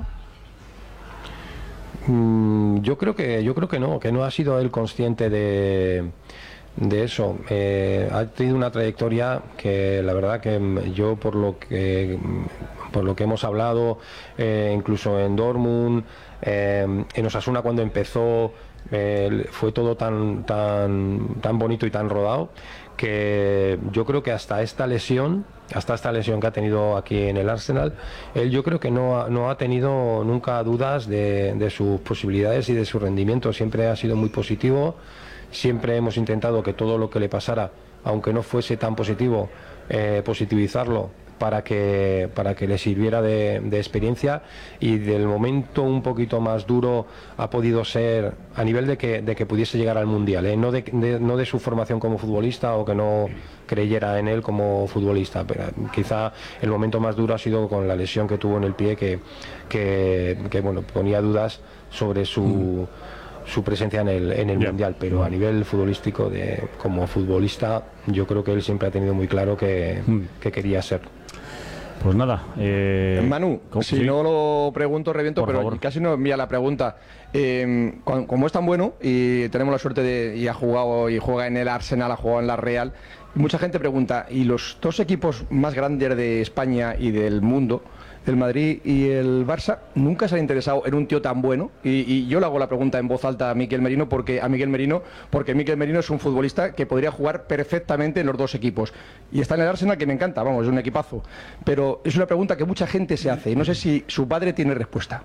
Yo creo que no ha sido él consciente de eso. Ha tenido una trayectoria que la verdad que yo por lo que hemos hablado, incluso en Dortmund, en Osasuna cuando empezó, fue todo tan bonito y tan rodado, que yo creo que hasta esta lesión que ha tenido aquí en el Arsenal, él yo creo que no ha tenido nunca dudas de sus posibilidades y de su rendimiento. Siempre ha sido muy positivo, siempre hemos intentado que todo lo que le pasara, aunque no fuese tan positivo, positivizarlo para que le sirviera de experiencia, y del momento un poquito más duro ha podido ser a nivel de que pudiese llegar al Mundial, no de su formación como futbolista, o que no creyera en él como futbolista, pero quizá el momento más duro ha sido con la lesión que tuvo en el pie, que bueno, ponía dudas sobre su presencia en el Mundial, pero a nivel futbolístico, como futbolista, yo creo que él siempre ha tenido muy claro que quería ser. Pues nada, Manu, si no lo pregunto reviento, pero favor. Casi no envía la pregunta. Como es tan bueno y tenemos la suerte y ha jugado y juega en el Arsenal, ha jugado en la Real, mucha gente pregunta, ¿y los dos equipos más grandes de España y del mundo, el Madrid y el Barça, nunca se han interesado en un tío tan bueno? Y yo le hago la pregunta en voz alta a Miquel Merino, porque Miquel Merino es un futbolista que podría jugar perfectamente en los dos equipos, y está en el Arsenal, que me encanta, vamos, es un equipazo, pero es una pregunta que mucha gente se hace y no sé si su padre tiene respuesta.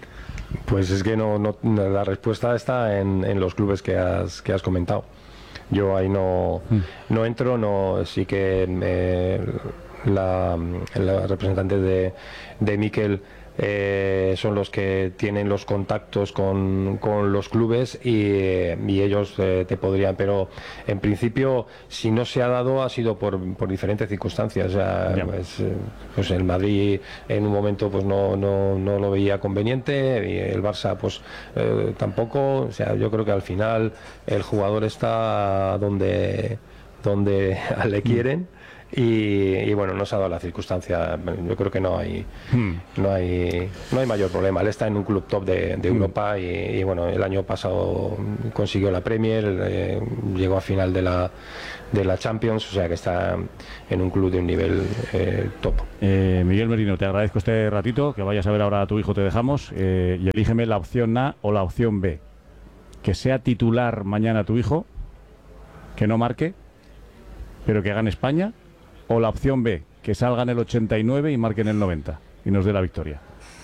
Pues es que no, la respuesta está en los clubes que has comentado. yo ahí no entro, no, sí que la representante de Mikel son los que tienen los contactos con los clubes y ellos te podrían, pero en principio si no se ha dado ha sido por diferentes circunstancias. O sea, pues el Madrid en un momento pues no lo veía conveniente y el Barça pues tampoco. O sea, yo creo que al final el jugador está donde le quieren. Y bueno, no se ha dado la circunstancia. Yo creo que no hay mayor problema. Él está en un club top de Europa y bueno, el año pasado consiguió la Premier, llegó a final de la Champions, o sea que está en un club de un nivel top. Miguel Merino, te agradezco este ratito, que vayas a ver ahora a tu hijo, te dejamos, y elígeme la opción A o la opción B. Que sea titular mañana tu hijo, que no marque, pero que gane España. O la opción B, que salga en el 89 y marque en el 90 y nos dé la victoria.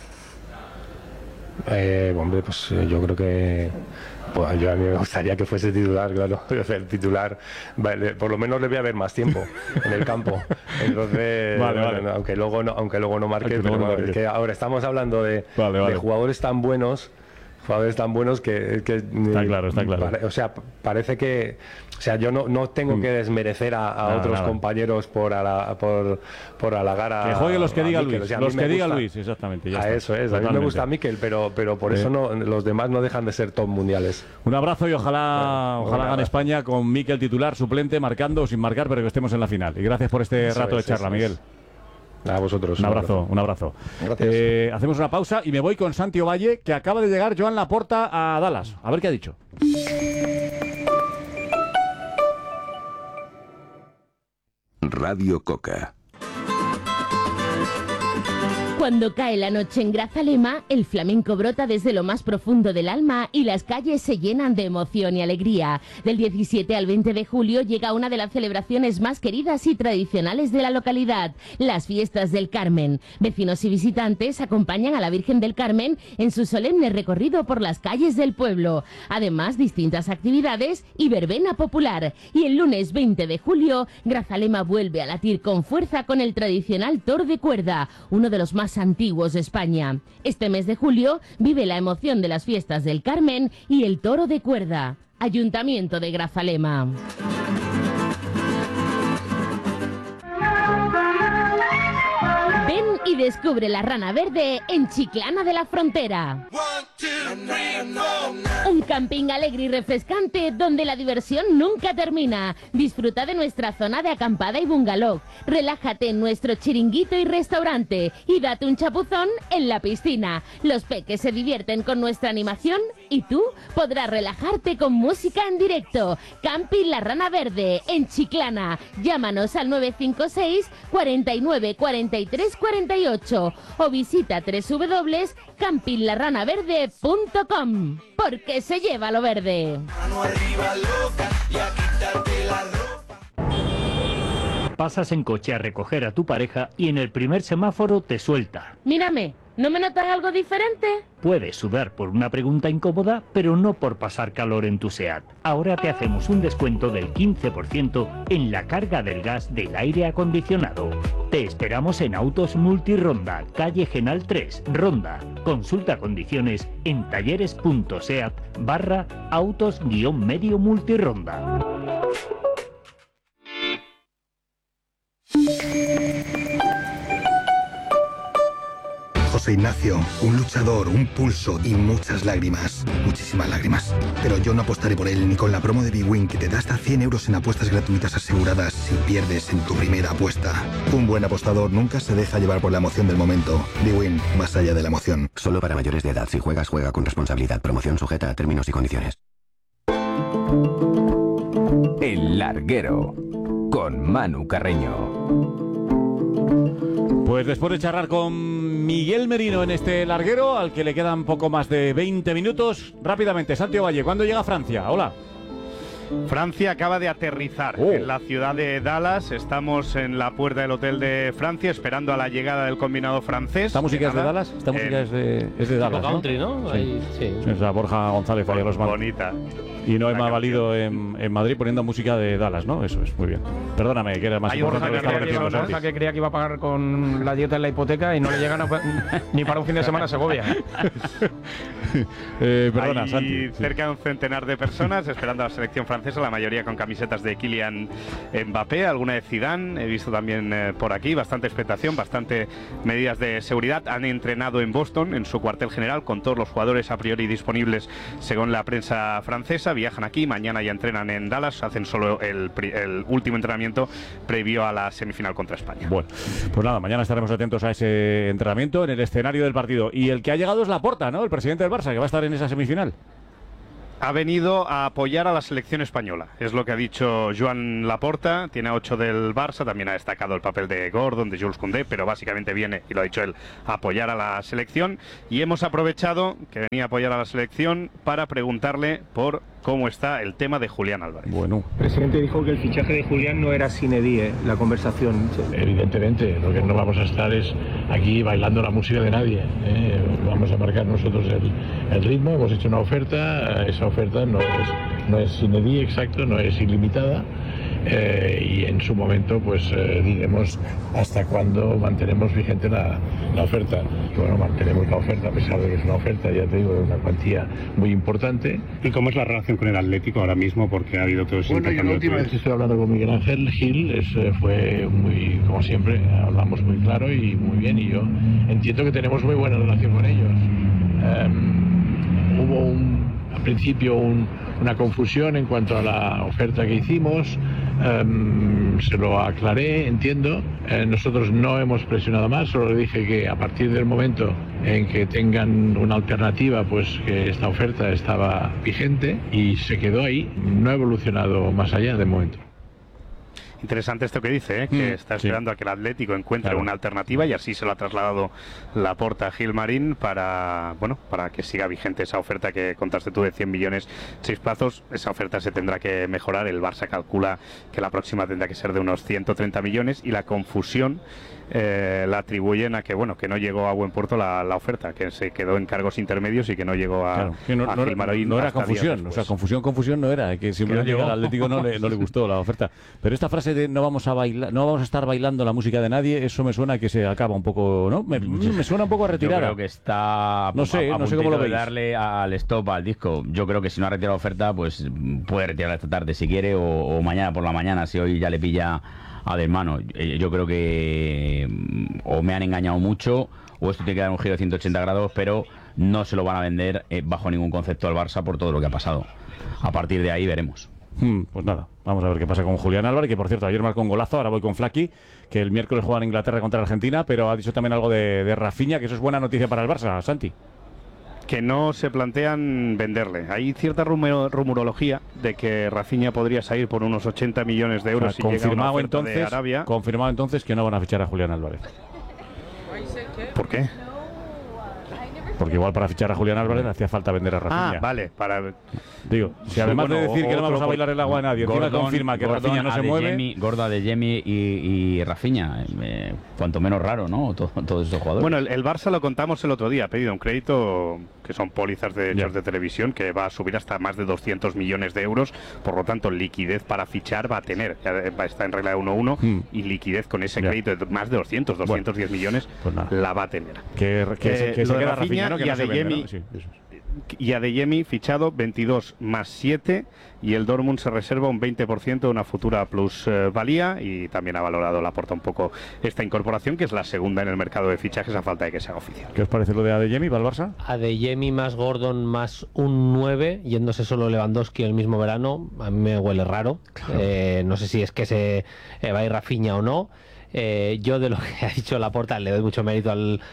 Hombre, pues yo creo que pues, a mí me gustaría que fuese titular, claro. El titular, vale, por lo menos le voy a ver más tiempo en el campo. Entonces, vale. Aunque luego no marque, pero es que ahora estamos hablando de jugadores tan buenos. Que está claro. O sea, parece que, o sea, yo no tengo que desmerecer a otros compañeros por halagar a... Que jueguen los que diga Luis, o sea, los que diga Luis, exactamente. Ya está. Eso es, a mí me gusta Mikel, pero por eso los demás no dejan de ser top mundiales. Un abrazo y ojalá gane España con Mikel titular, suplente, marcando o sin marcar, pero que estemos en la final. Y gracias por este rato de charla, Miguel. A vosotros. Un abrazo. Gracias. Hacemos una pausa y me voy con Santi Ovalle, que acaba de llegar Joan Laporta a Dallas. A ver qué ha dicho. Radio Coca. Cuando cae la noche en Grazalema, el flamenco brota desde lo más profundo del alma y las calles se llenan de emoción y alegría. Del 17 al 20 de julio llega una de las celebraciones más queridas y tradicionales de la localidad, las Fiestas del Carmen. Vecinos y visitantes acompañan a la Virgen del Carmen en su solemne recorrido por las calles del pueblo. Además, distintas actividades y verbena popular. Y el lunes 20 de julio, Grazalema vuelve a latir con fuerza con el tradicional toro de cuerda, uno de los más antiguos de España. Este mes de julio vive la emoción de las Fiestas del Carmen y el toro de cuerda. Ayuntamiento de Grazalema. Ven y descubre la Rana Verde en Chiclana de la Frontera. Un camping alegre y refrescante donde la diversión nunca termina. Disfruta de nuestra zona de acampada y bungalow. Relájate en nuestro chiringuito y restaurante y date un chapuzón en la piscina. Los peques se divierten con nuestra animación y tú podrás relajarte con música en directo. Camping La Rana Verde en Chiclana. Llámanos al 956 49 43 48 o visita www.campinglarranaverde.com, porque se lleva lo verde. Pasas en coche a recoger a tu pareja y en el primer semáforo te suelta. Mírame, ¿no me notas algo diferente? Puedes sudar por una pregunta incómoda, pero no por pasar calor en tu SEAT. Ahora te hacemos un descuento del 15% en la carga del gas del aire acondicionado. Te esperamos en Autos Multironda, calle Genal 3, Ronda. Consulta condiciones en talleres.seat/autos-medio multironda. José Ignacio, un luchador, un pulso y muchas lágrimas. Muchísimas lágrimas. Pero yo no apostaré por él ni con la promo de bwin, que te da hasta 100 euros en apuestas gratuitas aseguradas si pierdes en tu primera apuesta. Un buen apostador nunca se deja llevar por la emoción del momento. bwin, más allá de la emoción. Solo para mayores de edad. Si juegas, juega con responsabilidad. Promoción sujeta a términos y condiciones. El Larguero, con Manu Carreño. Pues después de charlar con Miguel Merino en este larguero, al que le quedan poco más de 20 minutos, rápidamente, Santi Ovalle, ¿cuándo llega a Francia? Hola. Francia acaba de aterrizar en la ciudad de Dallas. Estamos en la puerta del hotel de Francia esperando a la llegada del combinado francés. ¿Esta música es de Dallas? Esta música es de Dallas, ¿no? Country, ¿no? Sí. Ahí, sí. Es la Borja González ahí a los mandos. Bonita. Y no ha valido en Madrid poniendo música de Dallas, ¿no? Eso es, muy bien. Perdóname, que era más importante lo que estaba repitiendo Santi. Borja que creía que iba a pagar con la dieta en la hipoteca y no le llegan ni para un fin de semana a Segovia. Perdona, hay Santi. cerca de un centenar de personas esperando a la selección francesa, la mayoría con camisetas de Kylian Mbappé, alguna de Zidane, he visto también por aquí, bastante expectación, bastante medidas de seguridad. Han entrenado en Boston, en su cuartel general, con todos los jugadores a priori disponibles según la prensa francesa. Viajan aquí, mañana ya entrenan en Dallas, hacen solo el último entrenamiento previo a la semifinal contra España. Bueno, pues nada, mañana estaremos atentos a ese entrenamiento en el escenario del partido. Y el que ha llegado es Laporta, ¿no? El presidente del Barça, que va a estar en esa semifinal. Ha venido a apoyar a la selección española, es lo que ha dicho Joan Laporta. Tiene 8 del Barça, también ha destacado el papel de Gordon, de Jules Koundé, pero básicamente viene, y lo ha dicho él, a apoyar a la selección. Y hemos aprovechado que venía a apoyar a la selección para preguntarle por cómo está el tema de Julián Álvarez. Bueno. El presidente dijo que el fichaje de Julián no era sine die, la conversación. Evidentemente, lo que no vamos a estar es aquí bailando la música de nadie. Vamos a marcar nosotros el ritmo, hemos hecho una oferta, esa oferta no es sine die exacto, no es ilimitada. Y en su momento pues diremos hasta cuándo mantenemos vigente la oferta. Y bueno, mantenemos la oferta a pesar de que es una oferta, ya te digo, de una cuantía muy importante. ¿Y cómo es la relación con el Atlético ahora mismo? Porque ha habido todo ese intercambio. Bueno, yo la última vez que estoy hablando con Miguel Ángel Gil fue muy, como siempre, hablamos muy claro y muy bien, y yo entiendo que tenemos muy buena relación con ellos. Hubo al principio una confusión en cuanto a la oferta que hicimos. Se lo aclaré, entiendo. Nosotros no hemos presionado más, solo le dije que a partir del momento en que tengan una alternativa, pues que esta oferta estaba vigente, y se quedó ahí. No ha evolucionado más allá de momento. Interesante esto que dice, que está esperando a que el Atlético encuentre una alternativa, y así se lo ha trasladado Laporta a Gilmarín para que siga vigente esa oferta que contaste tú de 100 millones, 6 plazos. Esa oferta se tendrá que mejorar. El Barça calcula que la próxima tendrá que ser de unos 130 millones, y la confusión la atribuyen a que no llegó a buen puerto la oferta, que se quedó en cargos intermedios y que no llegó a Gilmarín. No era confusión, o sea, confusión no era, que simplemente al Atlético no le gustó la oferta. Pero esta frase de no vamos a estar bailando la música de nadie, eso me suena que se acaba un poco, ¿no? Me suena un poco a retirada. Yo creo que está no sé cómo lo veis. Darle al stop al disco. Yo creo que si no ha retirado la oferta, pues puede retirarla esta tarde si quiere, o mañana por la mañana, si hoy ya le pilla a de mano. Yo creo que o me han engañado mucho, o esto tiene que dar un giro de 180 grados, pero no se lo van a vender bajo ningún concepto al Barça por todo lo que ha pasado. A partir de ahí veremos. Pues nada, vamos a ver qué pasa con Julián Álvarez, que por cierto ayer marcó un golazo. Ahora voy con Flaky, que el miércoles juega en Inglaterra contra Argentina, pero ha dicho también algo de Rafinha, que eso es buena noticia para el Barça, Santi. Que no se plantean venderle. Hay cierta rumorología de que Rafinha podría salir por unos 80 millones de euros, o sea, si llega una oferta de Arabia. Confirmado entonces que no van a fichar a Julián Álvarez. ¿Por qué? Porque igual para fichar a Julián Álvarez hacía falta vender a Rafinha. Vale, Digo, si además de decir que no vamos a bailar el agua a nadie, encima confirma que Rafinha no se mueve. Gorda de Yemi y Rafinha, cuanto menos raro, ¿no? Todos esos jugadores. Bueno, el Barça, lo contamos el otro día, ha pedido un crédito, que son pólizas de derechos de televisión, que va a subir hasta más de 200 millones de euros, por lo tanto liquidez para fichar va a tener, ya está en regla de 1-1, y liquidez con ese crédito de más de 210 millones, pues la va a tener. Que se queda Rafinha, ¿no? Que y no a se vende, Yemi, ¿no? Sí, eso es. Y a Adeyemi fichado 22 más 7, y el Dortmund se reserva un 20% de una futura plusvalía, y también ha valorado Laporta un poco esta incorporación, que es la segunda en el mercado de fichajes a falta de que se haga oficial. ¿Qué os parece lo de Adeyemi para el Barça? Adeyemi más Gordon más un 9, yéndose solo Lewandowski el mismo verano, a mí me huele raro. Claro. No sé si es que se va a ir Rafinha o no. Yo de lo que ha dicho Laporta le doy mucho mérito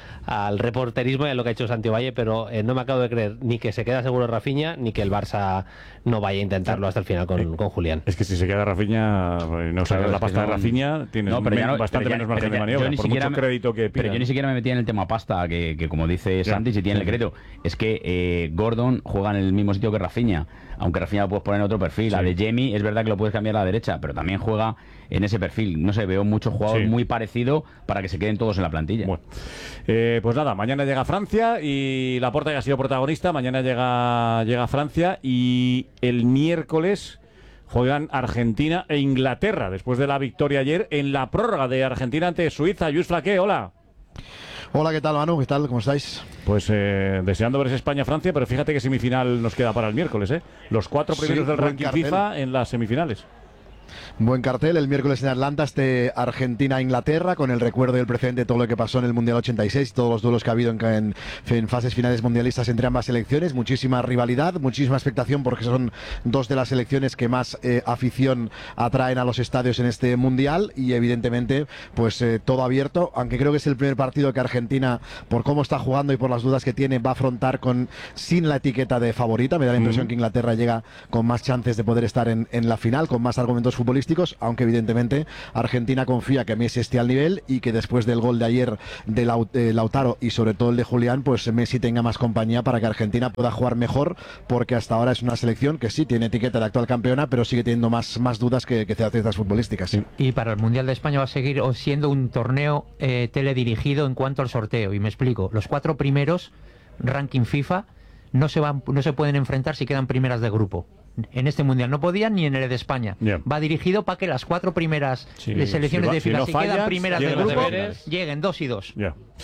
al reporterismo y a lo que ha hecho Santi Valle, pero no me acabo de creer ni que se queda seguro Rafinha ni que el Barça no vaya a intentarlo hasta el final con Julián. Es que si se queda Rafinha, no sacas la pasta de Rafinha, tienes bastante menos margen de maniobra, por mucho crédito que pida. Pero yo ni siquiera me metía en el tema pasta, que como dice Santi, si tiene el crédito. Es que Gordon juega en el mismo sitio que Rafinha, aunque Rafinha lo puedes poner en otro perfil. La de Jamie es verdad que lo puedes cambiar a la derecha, pero también juega en ese perfil. No sé, veo muchos jugadores muy parecidos para que se queden todos en la plantilla. Bueno. Pues nada, mañana llega Francia y Laporta, que ha sido protagonista, mañana llega Francia y el miércoles juegan Argentina e Inglaterra, después de la victoria ayer en la prórroga de Argentina ante Suiza. Lluís Flaqué, hola. Hola, ¿qué tal, Manu? ¿Qué tal? ¿Cómo estáis? Pues deseando ver España-Francia, pero fíjate que semifinal nos queda para el miércoles, ¿eh? Los 4 primeros del ranking FIFA en las semifinales. Buen cartel, el miércoles en Atlanta, Argentina-Inglaterra, con el recuerdo y el precedente de todo lo que pasó en el Mundial 86, todos los duelos que ha habido en fases finales mundialistas entre ambas selecciones, muchísima rivalidad, muchísima expectación, porque son dos de las selecciones que más afición atraen a los estadios en este Mundial, y evidentemente pues todo abierto, aunque creo que es el primer partido que Argentina, por cómo está jugando y por las dudas que tiene, va a afrontar sin la etiqueta de favorita. Me da la impresión que Inglaterra llega con más chances de poder estar en la final, con más argumentos futbolísticos, aunque evidentemente Argentina confía que Messi esté al nivel y que después del gol de ayer de Lautaro y sobre todo el de Julián, pues Messi tenga más compañía para que Argentina pueda jugar mejor, porque hasta ahora es una selección que sí tiene etiqueta de actual campeona, pero sigue teniendo más dudas que certezas futbolísticas. Sí. Y para el Mundial de España va a seguir siendo un torneo teledirigido en cuanto al sorteo, y me explico. Los 4 primeros ranking FIFA no se pueden enfrentar si quedan primeras de grupo. En este Mundial no podían, ni en el de España. Va dirigido para que las 4 primeras selecciones de FIFA, si quedan primeras de grupo, lleguen 2 y 2.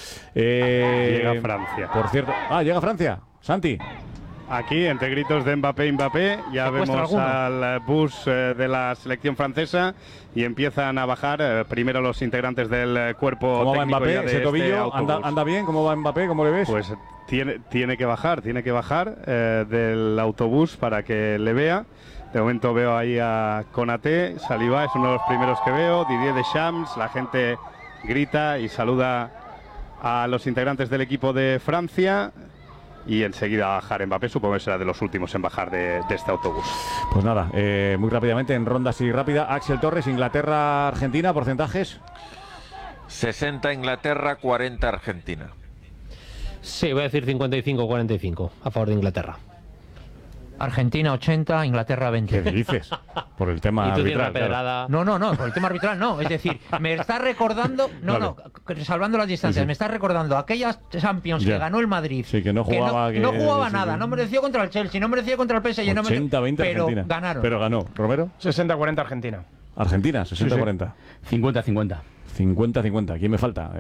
Llega Francia. Por cierto, llega Francia. Santi. Aquí, entre gritos de Mbappé, ya vemos al bus de la selección francesa y empiezan a bajar primero los integrantes del cuerpo técnico. ¿Cómo va Mbappé? ¿Ese tobillo anda bien? ¿Cómo va Mbappé? ¿Cómo le ves? Pues tiene que bajar del autobús para que le vea. De momento veo ahí a Konaté, Saliba es uno de los primeros que veo, Didier Deschamps, la gente grita y saluda a los integrantes del equipo de Francia. Y enseguida bajar Mbappé, supongo que será de los últimos en bajar de este autobús. Pues nada, muy rápidamente, en ronda así rápida, Axel Torres, Inglaterra-Argentina, ¿porcentajes? 60 Inglaterra, 40 Argentina. Sí, voy a decir 55-45 a favor de Inglaterra. Argentina 80, Inglaterra 20. ¿Qué dices? Por el tema arbitral. Claro. No, por el tema arbitral no. Es decir, me está recordando, salvando las distancias, me está recordando aquellas Champions que ganó el Madrid. Sí, que no jugaba. No jugaba nada, no mereció contra el Chelsea, no mereció contra el PSG. 80-20 pero Argentina. Ganaron. Pero ganó. ¿Romero? 60-40 Argentina. Argentina, 60-40. 50-50. 50-50. ¿Quién me falta?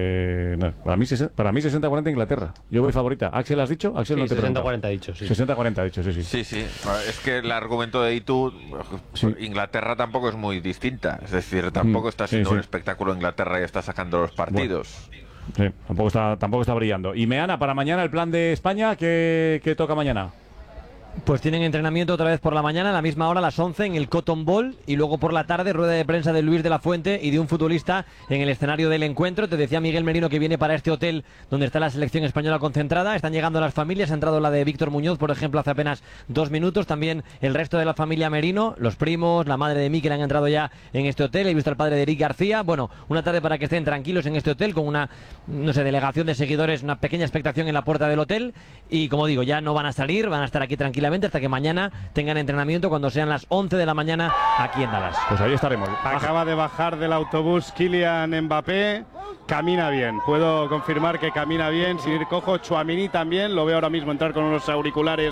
No. Para mí 60-40 Inglaterra. Yo voy favorita. ¿Axel has dicho? Axel, sí, no te 60-40 ha dicho. Sí. 60-40 ha dicho, sí. Sí. Es que el argumento de Itu, Inglaterra tampoco es muy distinta. Es decir, tampoco está siendo un espectáculo Inglaterra y está sacando los partidos. Bueno. Sí, tampoco está brillando. Y Meana, para mañana el plan de España, ¿qué toca mañana? Pues tienen entrenamiento otra vez por la mañana, a la misma hora, a las 11, en el Cotton Bowl, y luego por la tarde, rueda de prensa de Luis de la Fuente y de un futbolista en el escenario del encuentro. Te decía Miguel Merino que viene para este hotel donde está la selección española concentrada. Están llegando las familias, ha entrado la de Víctor Muñoz, por ejemplo, hace apenas 2 minutos. También el resto de la familia Merino, los primos, la madre de Mikel han entrado ya en este hotel. He visto al padre de Eric García. Bueno, una tarde para que estén tranquilos en este hotel, con una, delegación de seguidores, una pequeña expectación en la puerta del hotel. Y como digo, ya no van a salir, van a estar aquí tranquilamente hasta que mañana tengan entrenamiento cuando sean las 11 de la mañana aquí en Dallas. Pues ahí estaremos. Acaba de bajar del autobús Kylian Mbappé, camina bien, puedo confirmar que camina bien, sin ir cojo. Tchouaméni también, lo veo ahora mismo entrar con unos auriculares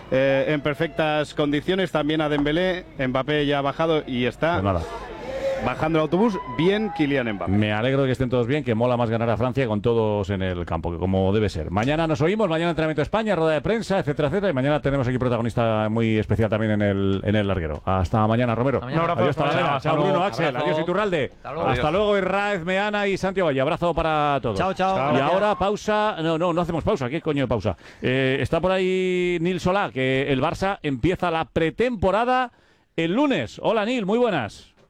en perfectas condiciones, también a Dembélé. Mbappé ya ha bajado y está bajando el autobús, bien Kylian Mbappé. Me alegro de que estén todos bien, que mola más ganar a Francia con todos en el campo, que como debe ser. Mañana nos oímos, mañana entrenamiento de España, rueda de prensa, etcétera, etcétera, y mañana tenemos aquí protagonista muy especial también en el larguero. Hasta mañana, Romero. Adiós, chao Bruno, Axel, adiós Iturralde. Hasta luego Irraez, Meana y Santiago Valle. Abrazo para todos. Chao. Y ahora pausa, no hacemos pausa, ¿qué coño de pausa? Está por ahí Nil Solá, que el Barça empieza la pretemporada el lunes. Hola Nil, muy buenas.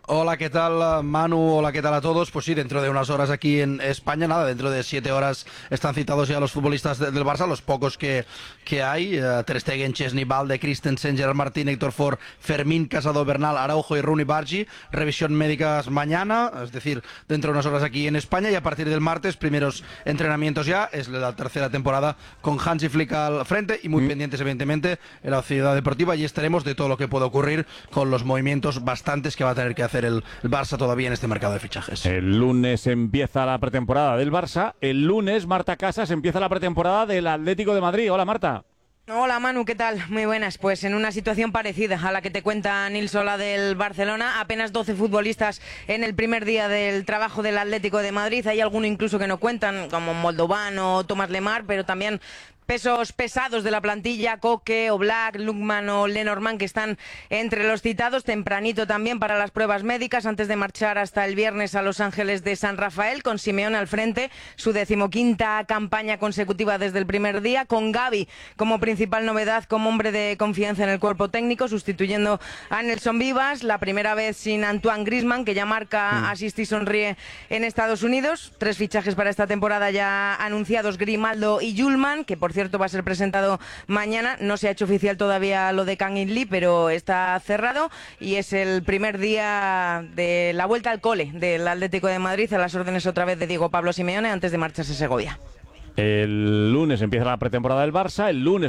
Hola, ¿qué tal, Manu? Hola, ¿qué tal a todos? Pues sí, dentro de unas horas aquí en España, nada, dentro de 7 horas están citados ya los futbolistas del Barça, los pocos que hay, Ter Stegen, Chesney, Balde, Christensen, Gerard Martín, Héctor Ford, Fermín, Casado, Bernal, Araujo y Rooney Bargi. Revisión médicas mañana, es decir, dentro de unas horas aquí en España, y a partir del martes, primeros entrenamientos ya. Es la tercera temporada con Hansi Flick al frente y muy pendientes, evidentemente, en la Ciudad Deportiva, y estaremos de todo lo que puede ocurrir con los movimientos bastantes que va a tener que hacer el Barça todavía en este mercado de fichajes. El lunes empieza la pretemporada del Barça. El lunes, Marta Casas, empieza la pretemporada del Atlético de Madrid. Hola, Marta. Hola Manu, ¿qué tal? Muy buenas. Pues en una situación parecida a la que te cuenta Nil Solá del Barcelona, apenas 12 futbolistas en el primer día del trabajo del Atlético de Madrid. Hay alguno incluso que no cuentan, como Moldovan o Tomás Lemar, pero también pesos pesados de la plantilla, Koke, Oblak, Lukman o Lenormand, que están entre los citados. Tempranito también para las pruebas médicas, antes de marchar hasta el viernes a Los Ángeles de San Rafael, con Simeone al frente, su 15ª campaña consecutiva desde el primer día, con Gavi como principal novedad, como hombre de confianza en el cuerpo técnico, sustituyendo a Nelson Vivas, la primera vez sin Antoine Griezmann, que ya marca, asiste y sonríe en Estados Unidos. 3 fichajes para esta temporada ya anunciados, Grimaldo y Yulman, que por cierto va a ser presentado mañana. No se ha hecho oficial todavía lo de Kang-in Lee, pero está cerrado, y es el primer día de la vuelta al cole del Atlético de Madrid, a las órdenes otra vez de Diego Pablo Simeone, antes de marcharse a Segovia. El lunes empieza la pretemporada del Barça. El lunes